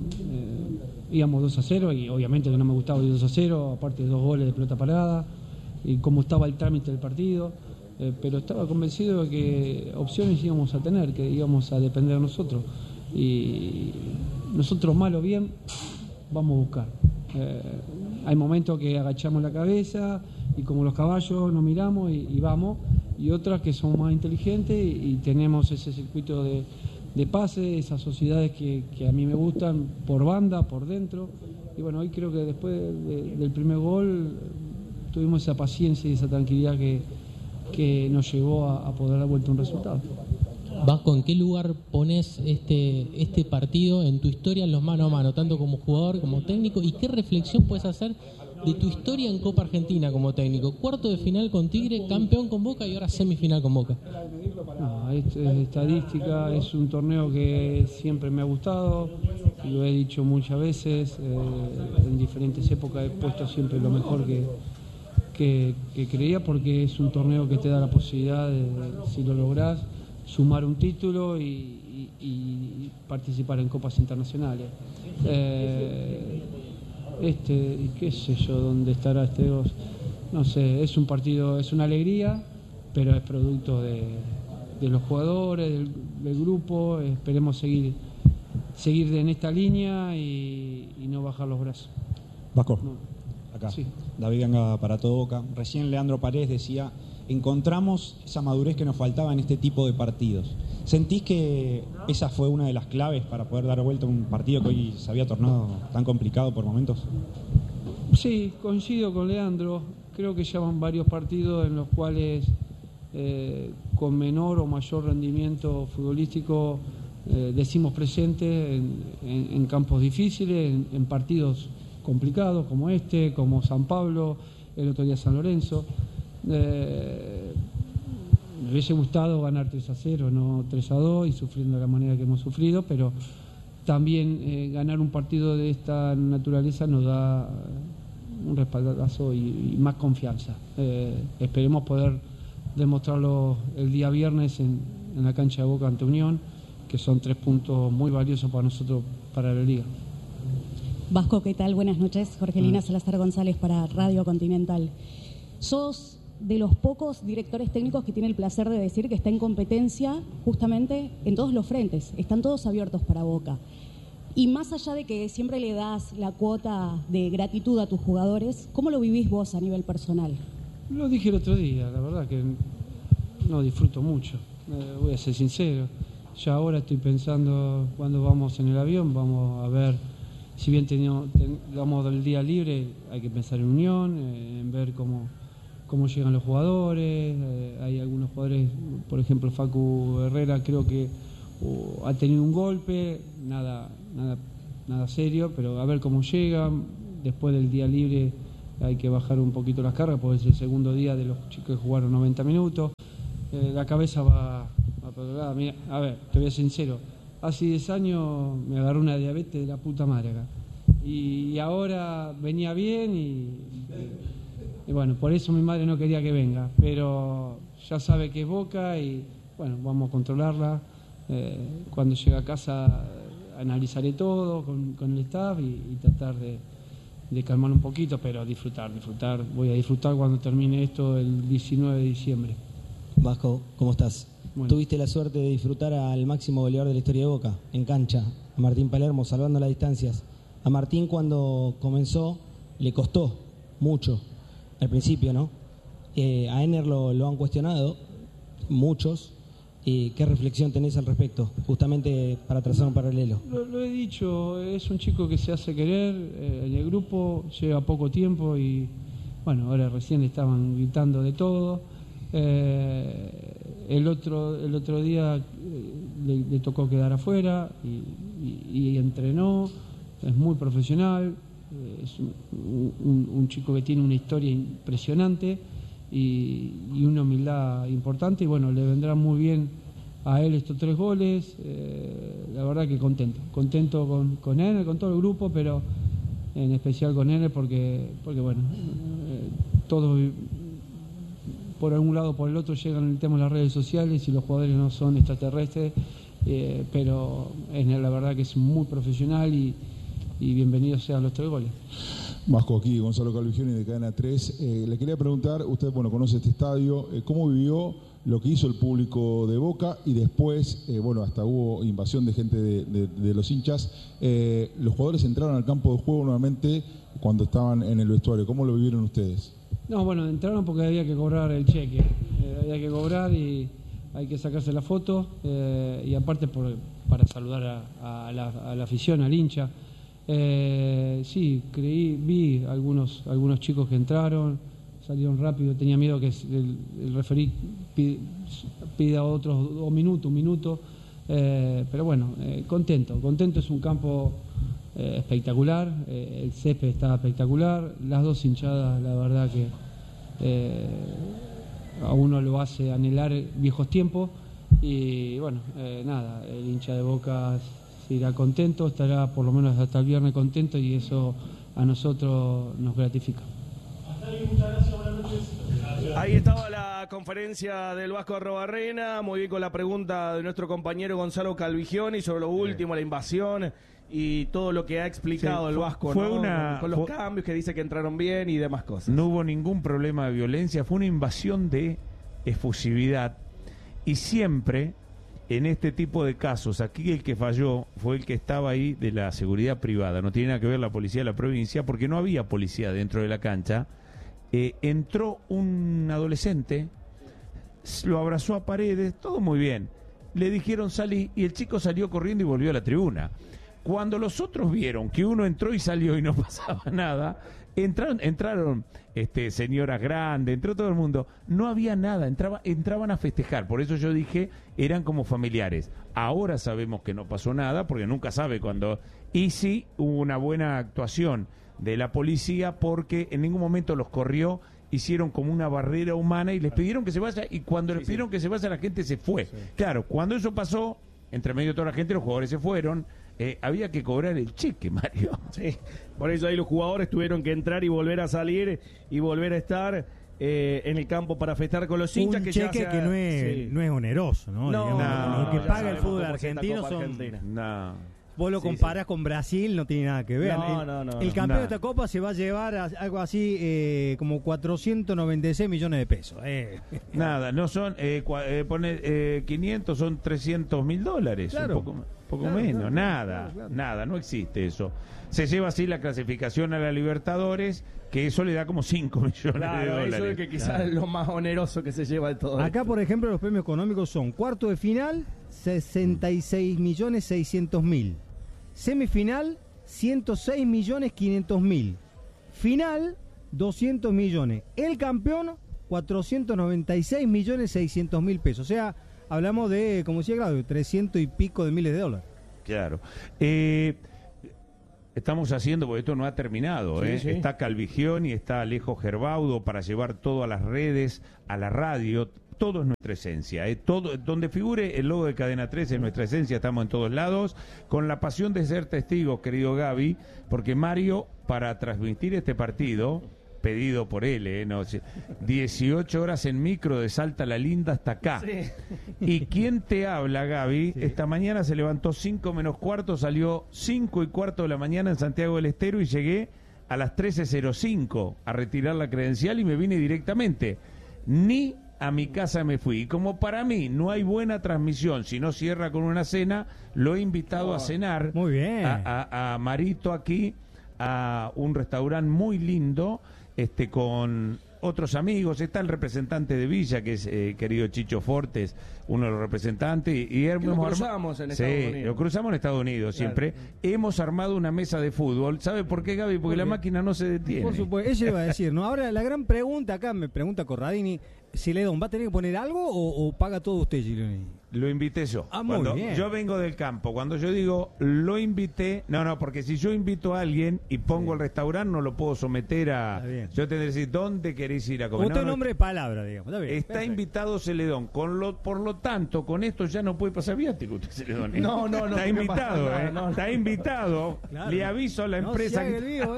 íbamos 2-0 y obviamente que no me gustaba ir 2-0, aparte de 2 goles de pelota parada y cómo estaba el trámite del partido, pero estaba convencido de que opciones íbamos a tener, que íbamos a depender de nosotros, y nosotros mal o bien vamos a buscar. Hay momentos que agachamos la cabeza y como los caballos nos miramos y vamos, y otras que son más inteligentes y tenemos ese circuito de pase, esas sociedades que a mí me gustan por banda, por dentro. Y bueno, hoy creo que después del primer gol tuvimos esa paciencia y esa tranquilidad que nos llevó a poder dar vuelta un resultado. Vasco, ¿en qué lugar pones este partido en tu historia en los mano a mano, tanto como jugador como técnico? ¿Y qué reflexión puedes hacer de tu historia en Copa Argentina como técnico? Cuarto de final con Tigre, campeón con Boca y ahora semifinal con Boca. No, es estadística, es un torneo que siempre me ha gustado, lo he dicho muchas veces, en diferentes épocas he puesto siempre lo mejor que creía, porque es un torneo que te da la posibilidad de, si lo lográs, sumar un título y participar en copas internacionales. Y qué sé yo, dónde estará este dos, no sé, es un partido, es una alegría, pero es producto de los jugadores, del grupo. Esperemos seguir en esta línea y no bajar los brazos. Vasco, acá, sí. David Ganga para Todo Boca. Recién Leandro Paredes decía, encontramos esa madurez que nos faltaba en este tipo de partidos. ¿Sentís que esa fue una de las claves para poder dar vuelta a un partido que hoy se había tornado tan complicado por momentos? Sí, coincido con Leandro. Creo que ya van varios partidos en los cuales con menor o mayor rendimiento futbolístico decimos presente en campos difíciles, en partidos complicados como este, como San Pablo, el otro día San Lorenzo. Me hubiese gustado ganar 3-0, no 3-2, y sufriendo de la manera que hemos sufrido, pero también ganar un partido de esta naturaleza nos da un respaldazo y más confianza. Esperemos poder demostrarlo el día viernes en la cancha de Boca ante Unión, que son 3 puntos muy valiosos para nosotros, para la Liga. Vasco, ¿qué tal? Buenas noches. Jorgelina Salazar González para Radio Continental. Sos de los pocos directores técnicos que tiene el placer de decir que está en competencia justamente en todos los frentes. Están todos abiertos para Boca. Y más allá de que siempre le das la cuota de gratitud a tus jugadores, ¿cómo lo vivís vos a nivel personal? Lo dije el otro día, la verdad que no disfruto mucho, voy a ser sincero. Ya ahora estoy pensando, cuando vamos en el avión, vamos a ver si bien vamos del día libre, hay que pensar en unión, en ver cómo llegan los jugadores. Hay algunos jugadores, por ejemplo Facu Herrera, creo que ha tenido un golpe, nada serio, pero a ver cómo llegan. Después del día libre hay que bajar un poquito las cargas, porque es el segundo día de los chicos que jugaron 90 minutos. La cabeza va por otro lado. Mira, a ver, te voy a ser sincero, hace 10 años me agarró una diabetes de la puta madre acá. Y ahora venía bien y bueno, por eso mi madre no quería que venga, pero ya sabe que es Boca y bueno, vamos a controlarla. Cuando llegue a casa analizaré todo con el staff y tratar de calmar un poquito, pero disfrutar. Voy a disfrutar cuando termine esto el 19 de diciembre. Vasco, ¿cómo estás? Bueno. Tuviste la suerte de disfrutar al máximo goleador de la historia de Boca, en cancha, a Martín Palermo, salvando las distancias. A Martín, cuando comenzó, le costó mucho, al principio, ¿no? A Ener lo han cuestionado, muchos. ¿Qué reflexión tenés al respecto? Justamente para trazar un paralelo. Lo he dicho, es un chico que se hace querer en el grupo, lleva poco tiempo y bueno, ahora recién estaban gritando de todo. El otro día le tocó quedar afuera y entrenó, es muy profesional, es un chico que tiene una historia impresionante y una humildad importante y bueno, le vendrá muy bien a él estos 3 goles. La verdad que contento con él, con todo el grupo, pero en especial con él porque bueno, todos por algún lado o por el otro llegan el tema de las redes sociales y los jugadores no son extraterrestres, pero la verdad que es muy profesional y bienvenidos sean los 3 goles. Vasco, aquí Gonzalo Calvigioni de Cadena 3. Le quería preguntar, usted conoce este estadio, ¿cómo vivió lo que hizo el público de Boca? Y después, hasta hubo invasión de gente de los hinchas. Los jugadores entraron al campo de juego nuevamente cuando estaban en el vestuario. ¿Cómo lo vivieron ustedes? No, entraron porque había que cobrar el cheque. Había que cobrar y hay que sacarse la foto. Y aparte para saludar a la afición, al hincha. Sí, vi algunos chicos que entraron, salieron rápido, tenía miedo que el referí pida otros 2 minutos, 1 minuto, pero bueno, contento, es un campo espectacular, el césped está espectacular, las 2 hinchadas, la verdad que a uno lo hace anhelar viejos tiempos y bueno, nada, el hincha de Boca se irá contento, estará por lo menos hasta el viernes contento y eso a nosotros nos gratifica. Ahí estaba la conferencia del Vasco Arrobarrena, muy bien con la pregunta de nuestro compañero Gonzalo Calvigioni sobre lo último, la invasión y todo lo que ha explicado el Vasco, con los cambios que dice que entraron bien y demás cosas. No hubo ningún problema de violencia, fue una invasión de efusividad y siempre en este tipo de casos, aquí el que falló fue el que estaba ahí de la seguridad privada, no tiene nada que ver la policía de la provincia porque no había policía dentro de la cancha. Entró un adolescente, lo abrazó a Paredes, todo muy bien, le dijeron salí y el chico salió corriendo y volvió a la tribuna. Cuando los otros vieron que uno entró y salió y no pasaba nada, entraron señoras grandes, entró todo el mundo, no había nada, entraban a festejar, por eso yo dije, eran como familiares. Ahora sabemos que no pasó nada, porque nunca sabe cuándo, y sí hubo una buena actuación de la policía, porque en ningún momento los corrió, hicieron como una barrera humana y les pidieron que se vaya, y cuando les pidieron que se vaya la gente se fue. Sí. Claro, cuando eso pasó, entre medio de toda la gente, los jugadores se fueron. Había que cobrar el cheque, Mario. Sí, por eso ahí los jugadores tuvieron que entrar y volver a salir y volver a estar en el campo para festejar con los hinchas. Un cheque que no es oneroso, ¿no? Lo que paga el fútbol argentino son... Vos lo comparás con Brasil, no tiene nada que ver. El campeón de esta Copa se va a llevar algo así como 496 millones de pesos. Nada, no son, 500 son $300.000. Claro. Un poco menos, nada, no existe eso. Se lleva así la clasificación a la Libertadores, que eso le da como 5 millones de dólares. Eso es que quizás es lo más oneroso que se lleva de todo. Acá, por ejemplo, los premios económicos son cuarto de final, 66.600.000. Semifinal, 106.500.000. Final, 200 millones. El campeón, 496.600.000 pesos. O sea, hablamos de, como decía Claudio, 300 y pico de miles de dólares. Claro. Estamos haciendo, porque esto no ha terminado, Sí, sí. Está Calvigioni, está Alejo Gerbaudo para llevar todo a las redes, a la radio. Todo es nuestra esencia, todo donde figure el logo de Cadena 13 es nuestra esencia, estamos en todos lados, con la pasión de ser testigos, querido Gaby, porque Mario, para transmitir este partido, pedido por él, 18 horas en micro de Salta La Linda hasta acá. Sí. ¿Y quién te habla, Gaby? Sí. Esta mañana se levantó 5 menos cuarto, salió 5 y cuarto de la mañana en Santiago del Estero y llegué a las 13:05 a retirar la credencial y me vine directamente. Ni a mi casa me fui. Y como para mí no hay buena transmisión si no cierra con una cena, lo he invitado a cenar. Muy bien. A Marito aquí, a un restaurante muy lindo, con otros amigos. Está el representante de Villa, que es querido Chicho Fortes, uno de los representantes. Y lo cruzamos en Estados Unidos. Sí, lo cruzamos en Estados Unidos siempre. Claro. Hemos armado una mesa de fútbol. ¿Sabe por qué, Gaby? Porque la máquina no se detiene. Por supuesto, eso iba a decir, ¿no? Ahora, la gran pregunta acá, me pregunta Corradini, Celedón, ¿va a tener que poner algo o paga todo usted, Gileoni? Lo invité yo. Muy bien. Yo vengo del campo. Cuando yo digo lo invité, no, porque si yo invito a alguien y pongo el restaurante, no lo puedo someter a. Yo tendré que decir, ¿dónde queréis ir a comer? Usted nombre de palabra, digamos. Está bien. Está invitado Celedón. Por lo tanto, con esto ya no puede pasar viático usted, Celedón. No. Está invitado, Está invitado. Claro. Le aviso a la empresa. No se haga el lío,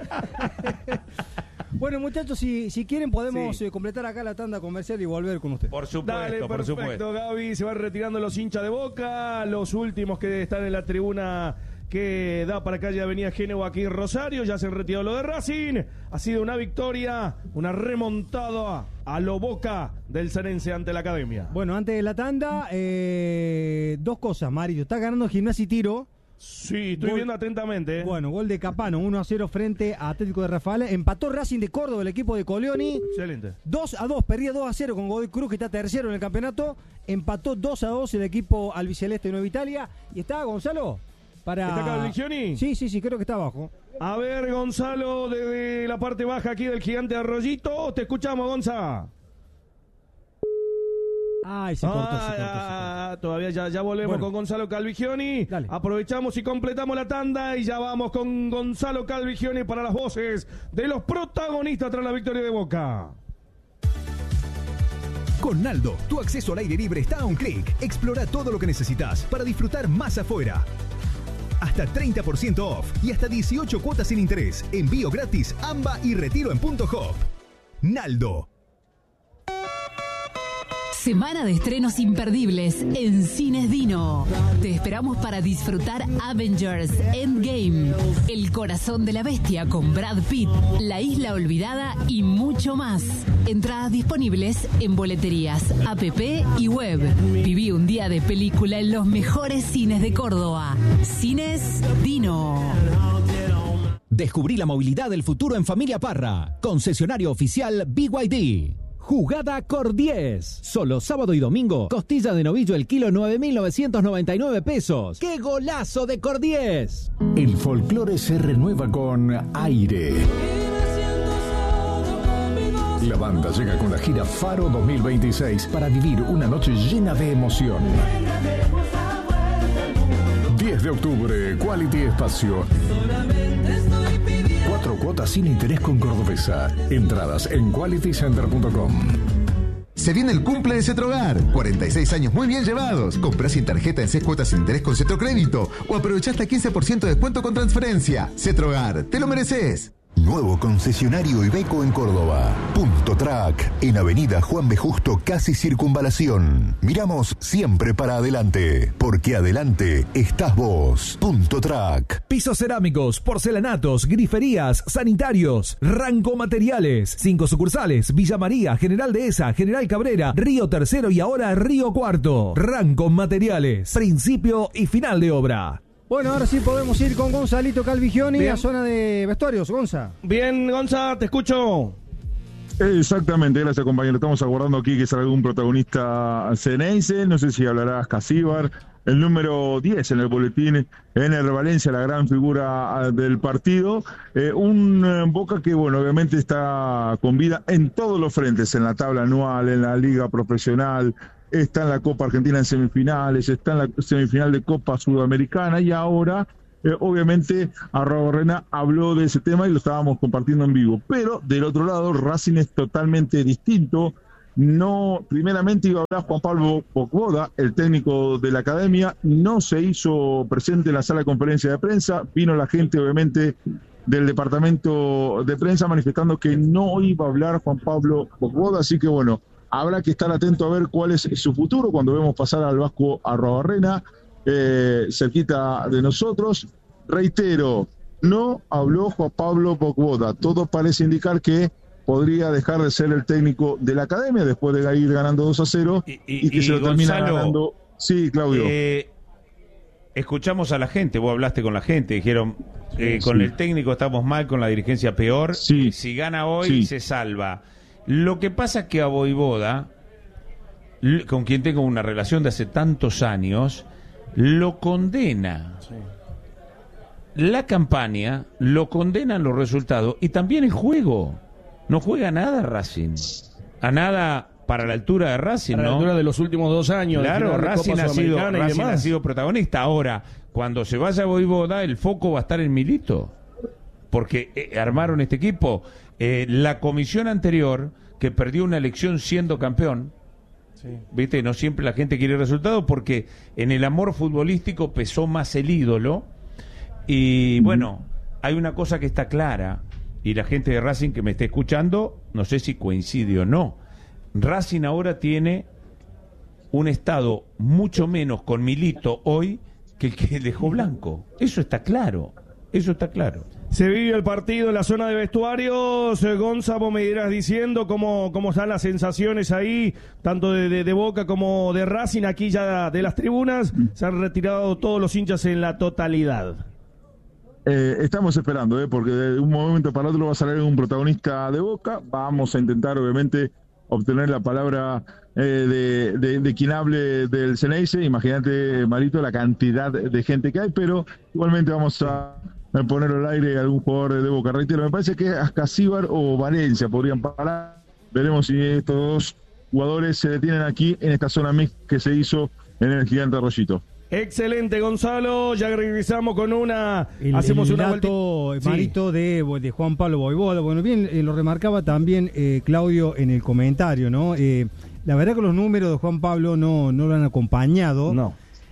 Bueno, muchachos, si quieren podemos completar acá la tanda comercial y volver con usted. Por supuesto, Dale, por perfecto, supuesto. Gaby, se van retirando los hinchas de Boca, los últimos que están en la tribuna que da para calle Avenida Génova aquí en Rosario, ya se han retirado lo de Racing, ha sido una victoria, una remontada a lo Boca del Cenense ante la Academia. Bueno, antes de la tanda, dos cosas, Mario, está ganando Gimnasia y Tiro. Sí, estoy viendo atentamente. Bueno, gol de Capano, 1-0 frente a Atlético de Rafael. Empató Racing de Córdoba, el equipo de Coleoni. Excelente. 2-2, perdía 2-0 con Godoy Cruz, que está tercero en el campeonato. Empató 2-2 el equipo albiceleste de Nueva Italia. Y está Gonzalo para... ¿Está Calvigioni? Sí, creo que está abajo. A ver, Gonzalo, desde la parte baja aquí del gigante Arroyito. Te escuchamos, Gonza. Ay, se cortó. Todavía ya volvemos con Gonzalo Calvigioni. Dale. Aprovechamos y completamos la tanda y ya vamos con Gonzalo Calvigioni para las voces de los protagonistas tras la victoria de Boca. Con Naldo, tu acceso al aire libre está a un clic. Explora todo lo que necesitas para disfrutar más afuera. Hasta 30% off y hasta 18 cuotas sin interés. Envío gratis, AMBA y retiro en Punto Hop. Naldo. Semana de estrenos imperdibles en Cines Dino. Te esperamos para disfrutar Avengers Endgame, El corazón de la bestia con Brad Pitt, La isla olvidada y mucho más. Entradas disponibles en boleterías, app y web. Viví un día de película en los mejores cines de Córdoba. Cines Dino. Descubrí la movilidad del futuro en Familia Parra. Concesionario oficial BYD. Jugada Cor 10. Solo sábado y domingo. Costilla de novillo el kilo 9.999 pesos. ¡Qué golazo de Cor 10! El folclore se renueva con Aire. La banda llega con la gira Faro 2026 para vivir una noche llena de emoción. 10 de octubre, Quality Espacio. 4 cuotas sin interés con Cordobesa. Entradas en qualitycenter.com. Se viene el cumple de Cetrogar. 46 años muy bien llevados. Comprá sin tarjeta en 6 cuotas sin interés con Cetrocrédito o aprovechá hasta 15% de descuento con transferencia. Cetrogar, te lo mereces. Nuevo concesionario Iveco en Córdoba. Punto Track, en Avenida Juan B. Justo, casi Circunvalación. Miramos siempre para adelante, porque adelante estás vos. Punto Track. Pisos cerámicos, porcelanatos, griferías, sanitarios, Ranco Materiales. 5 sucursales: Villa María, General Dehesa, General Cabrera, Río Tercero y ahora Río Cuarto. Ranco Materiales, principio y final de obra. Bueno, ahora sí podemos ir con Gonzalito Calvigioni a zona de vestuarios. Gonza. Bien, Gonza, te escucho. Exactamente, gracias compañero. Estamos aguardando aquí que salga algún protagonista cenense. No sé si hablará Casíbar, el número 10 en el boletín, Ener Valencia, la gran figura del partido. Un Boca que, bueno, obviamente está con vida en todos los frentes, en la tabla anual, en la liga profesional, está en la Copa Argentina en semifinales, está en la semifinal de Copa Sudamericana y ahora, obviamente, Arrobarrena habló de ese tema y lo estábamos compartiendo en vivo. Pero del otro lado, Racing es totalmente distinto. No, primeramente iba a hablar Juan Pablo Bocboda, el técnico de la academia, no se hizo presente en la sala de conferencia de prensa, vino la gente obviamente del departamento de prensa manifestando que no iba a hablar Juan Pablo Bocboda, así que bueno, habrá que estar atento a ver cuál es su futuro cuando vemos pasar al Vasco Arrobarrena, cerquita de nosotros. Reitero, no habló Juan Pablo Bocboda, todo parece indicar que podría dejar de ser el técnico de la academia después de ir ganando 2-0 y que se lo termina ganando. Sí, Claudio. Escuchamos a la gente, vos hablaste con la gente, dijeron, con el técnico estamos mal, con la dirigencia peor, si gana hoy se salva. Lo que pasa es que a Voivoda, con quien tengo una relación de hace tantos años, lo condena. La campaña, lo condenan los resultados y también el juego. No juega nada Racing, a nada para la altura de Racing, para ¿no? la altura de los últimos 2 años. Claro, Racing ha sido protagonista. Ahora, cuando se vaya a Voivoda, el foco va a estar en Milito, porque armaron este equipo. La comisión anterior, que perdió una elección siendo campeón, ¿viste? No siempre la gente quiere resultados, porque en el amor futbolístico pesó más el ídolo. Y bueno, hay una cosa que está clara, y la gente de Racing que me está escuchando, no sé si coincide o no. Racing ahora tiene un estado mucho menos con Milito hoy que el que dejó Blanco. Eso está claro, eso está claro. Se vive el partido en la zona de vestuarios. Gonzalo, me dirás diciendo cómo están las sensaciones ahí, tanto de Boca como de Racing. Aquí ya de las tribunas se han retirado todos los hinchas en la totalidad. Estamos esperando, porque de un momento para otro va a salir un protagonista de Boca. Vamos a intentar, obviamente, obtener la palabra de quien hable del Ceneice. Imagínate, Marito, la cantidad de gente que hay, pero igualmente vamos a poner al aire a algún jugador de Boca. Reitero, me parece que Ascasíbar o Valencia podrían parar. Veremos si estos dos jugadores se detienen aquí en esta zona mix que se hizo en el Gigante Arroyito. Excelente, Gonzalo. Ya regresamos con hacemos una vuelta. Marito, de Juan Pablo Voivoda. Bueno, bien, lo remarcaba también Claudio en el comentario, ¿no? La verdad que los números de Juan Pablo no lo han acompañado. No.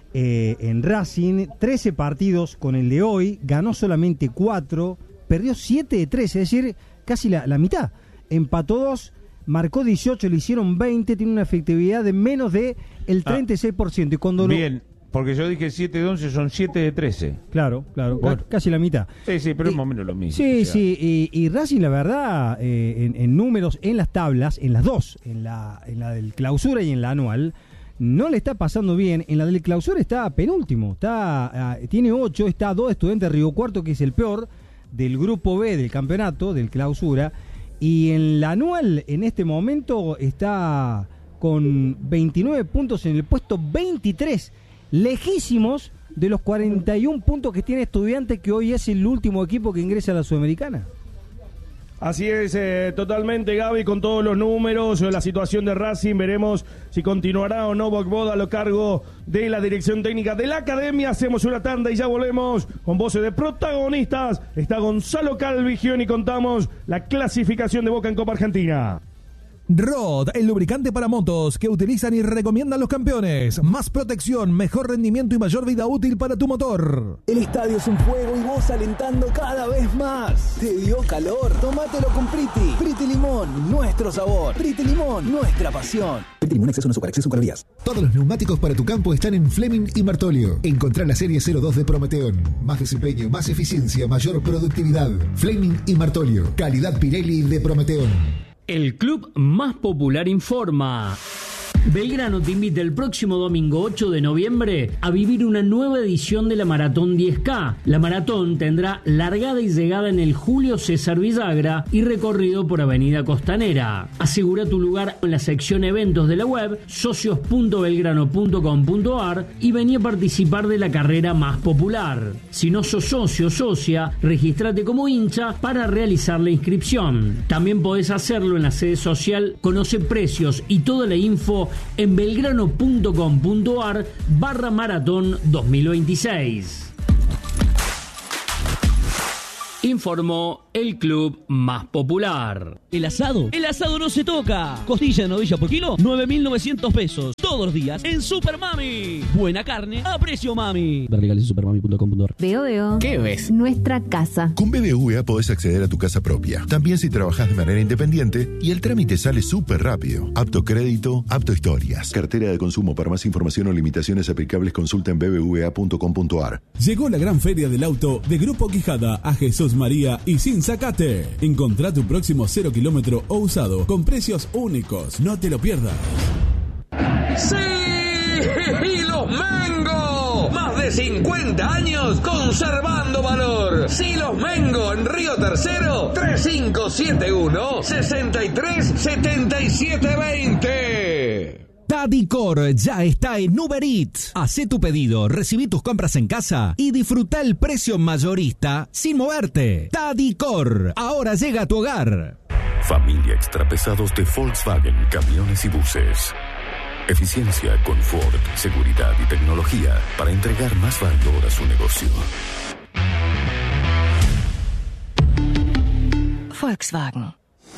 En Racing, 13 partidos con el de hoy, ganó solamente 4, perdió 7 de 13, es decir, casi la mitad. Empató 2, marcó 18, le hicieron 20, tiene una efectividad de menos de el 36%. Y cuando bien. Porque yo dije 7 de 11, son 7 de 13. Claro, bueno. Casi la mitad. Sí, pero es más o menos lo mismo. Sí, y Racing, la verdad, en números, en las tablas, en las dos, en la del clausura y en la anual, no le está pasando bien. En la del clausura está penúltimo, tiene 8, está a 2 Estudiantes de Río Cuarto, que es el peor del grupo B del campeonato, del clausura, y en la anual, en este momento, está con 29 puntos en el puesto 23, lejísimos de los 41 puntos que tiene Estudiantes, que hoy es el último equipo que ingresa a la Sudamericana. Así es, totalmente, Gaby, con todos los números, la situación de Racing, veremos si continuará o no Bocboda a lo cargo de la dirección técnica de la academia. Hacemos una tanda y ya volvemos con voces de protagonistas. Está Gonzalo Calvigión y contamos la clasificación de Boca en Copa Argentina. Rod, el lubricante para motos que utilizan y recomiendan los campeones. Más protección, mejor rendimiento y mayor vida útil para tu motor. El estadio es un fuego y vos alentando cada vez más. ¿Te dio calor? Tómatelo con Priti. Priti Limón, nuestro sabor. Priti Limón, nuestra pasión. Priti Limón, exceso en calorías. Todos los neumáticos para tu campo están en Fleming y Martolio. Encontrá la serie 02 de Prometeón. Más desempeño, más eficiencia, mayor productividad. Fleming y Martolio. Calidad Pirelli de Prometeón. El club más popular informa. Belgrano te invita el próximo domingo 8 de noviembre a vivir una nueva edición de la Maratón 10K. La maratón tendrá largada y llegada en el Julio César Villagra y recorrido por Avenida Costanera. Asegura tu lugar en la sección eventos de la web socios.belgrano.com.ar y vení a participar de la carrera más popular. Si no sos socio o socia, regístrate como hincha para realizar la inscripción. También podés hacerlo en la sede social. Conoce precios y toda la info en belgrano.com.ar/maratón 2026. Informó el club más popular. ¿El asado? El asado no se toca. Costilla de novilla por kilo, 9.900 pesos. Todos los días en Super Mami. Buena carne a precio mami. Ver legales en supermami.com.ar. Veo. ¿Qué ves? Nuestra casa. Con BBVA podés acceder a tu casa propia. También si trabajás de manera independiente y el trámite sale súper rápido. Apto crédito, apto historias. Cartera de consumo. Para más información o limitaciones aplicables consulta en bbva.com.ar. Llegó la gran feria del auto de Grupo Quijada a Jesús María y Sin Zacate. Encontrá tu próximo 0 kilómetro o usado con precios únicos. No te lo pierdas. ¡Sí! ¡Y los Mengo! Más de 50 años conservando valor. Silos Mengo en Río Tercero, 3571-637720. Tadicor ya está en Uber Eats. Hacé tu pedido, recibí tus compras en casa y disfruta el precio mayorista sin moverte. Tadicor, ahora llega a tu hogar. Familia Extrapesados de Volkswagen Camiones y Buses. Eficiencia, confort, seguridad y tecnología para entregar más valor a su negocio. Volkswagen.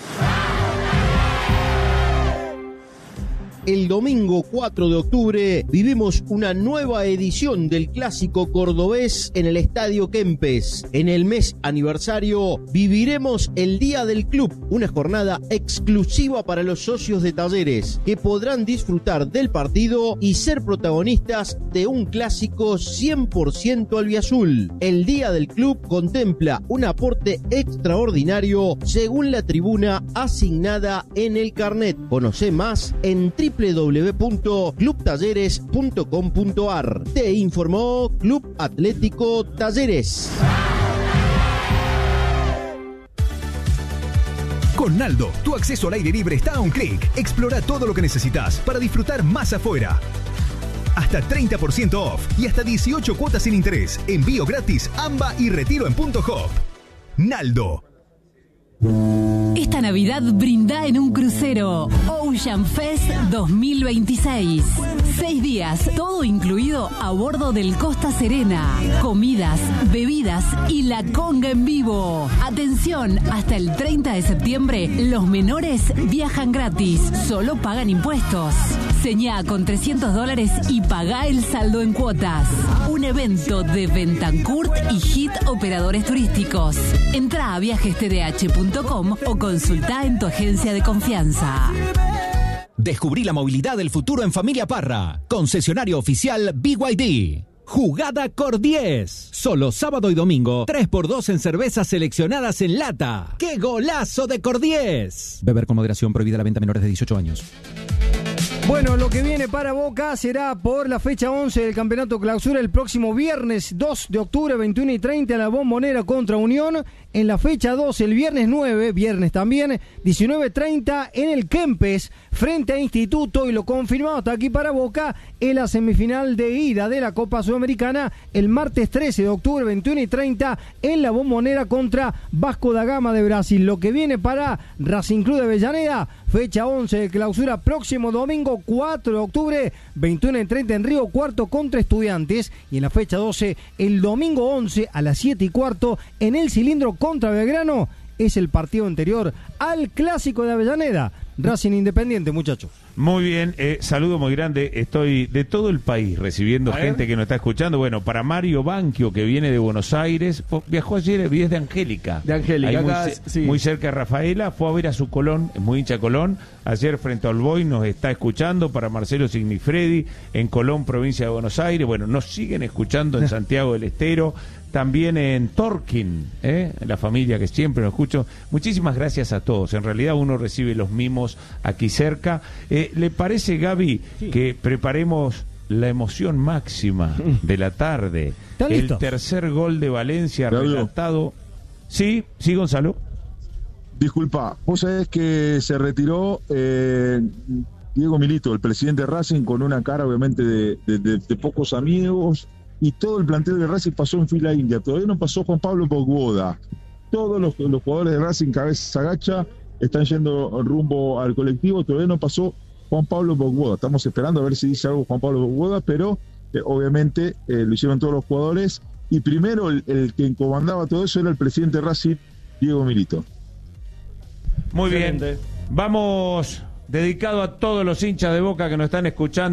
El domingo 4 de octubre vivimos una nueva edición del Clásico Cordobés en el Estadio Kempes. En el mes aniversario viviremos el Día del Club, una jornada exclusiva para los socios de Talleres, que podrán disfrutar del partido y ser protagonistas de un clásico 100% albiazul. El Día del Club contempla un aporte extraordinario según la tribuna asignada en el carnet. Conoce más en www.clubtalleres.com.ar. Te informó Club Atlético Talleres. Con Naldo, tu acceso al aire libre está a un clic. Explora todo lo que necesitas para disfrutar más afuera. Hasta 30% off y hasta 18 cuotas sin interés. Envío gratis, AMBA y retiro en Punto Hop. Naldo. Esta Navidad brinda en un crucero Ocean Fest 2026. 6 días, todo incluido a bordo del Costa Serena. Comidas, bebidas y la conga en vivo. Atención, hasta el 30 de septiembre los menores viajan gratis, solo pagan impuestos. Señá con $300 y pagá el saldo en cuotas. Un evento de Bentancourt y Hit Operadores Turísticos. Entrá a viajestdh.com o consultá en tu agencia de confianza. Descubrí la movilidad del futuro en Familia Parra. Concesionario oficial BYD. Jugada Cor 10. Solo sábado y domingo, 3x2 en cervezas seleccionadas en lata. ¡Qué golazo de Cor 10! Beber con moderación, prohibida la venta a menores de 18 años. Bueno, lo que viene para Boca será por la fecha 11 del Campeonato Clausura el próximo viernes 2 de octubre, 21:30 a la Bombonera contra Unión. En la fecha 2, el viernes 9, viernes también, 19:30 en el Kempes, frente a Instituto, y lo confirmado hasta aquí para Boca en la semifinal de ida de la Copa Sudamericana, el martes 13 de octubre, 21:30 en la Bombonera contra Vasco da Gama de Brasil. Lo que viene para Racing Club de Avellaneda, fecha 11 de Clausura, próximo domingo 4 de octubre, 21:30 en Río Cuarto contra Estudiantes, y en la fecha 12, el domingo 11 a las 7:15 en el Cilindro contra Belgrano. Es el partido anterior al Clásico de Avellaneda. Racing Independiente, muchachos. Muy bien, saludo muy grande. Estoy de todo el país recibiendo gente que nos está escuchando. Bueno, para Mario Banquio, que viene de Buenos Aires, viajó ayer, es de Angélica. De Angélica, muy, acá, sí. Muy cerca de Rafaela, fue a ver a su Colón, es muy hincha de Colón. Ayer frente al Boy nos está escuchando. Para Marcelo Signifredi, en Colón, provincia de Buenos Aires. Bueno, nos siguen escuchando en Santiago del Estero. También en Torquín, la familia que siempre nos escucha. Muchísimas gracias a todos. En realidad uno recibe los mimos aquí cerca. ¿Le parece, Gaby, que preparemos la emoción máxima de la tarde? El tercer gol de Valencia relatado. Sí, Gonzalo. Disculpa, vos sabés que se retiró Diego Milito, el presidente de Racing, con una cara obviamente de pocos amigos, y todo el plantel de Racing pasó en fila india. Todavía no pasó Juan Pablo Bogboda. Todos los jugadores de Racing, cabeza agacha, están yendo rumbo al colectivo. Todavía no pasó Juan Pablo Bogboda. Estamos esperando a ver si dice algo Juan Pablo Bogboda, pero obviamente lo hicieron todos los jugadores. Y primero el que comandaba todo eso era el presidente de Racing, Diego Milito. Muy bien. Vamos, dedicado a todos los hinchas de Boca que nos están escuchando.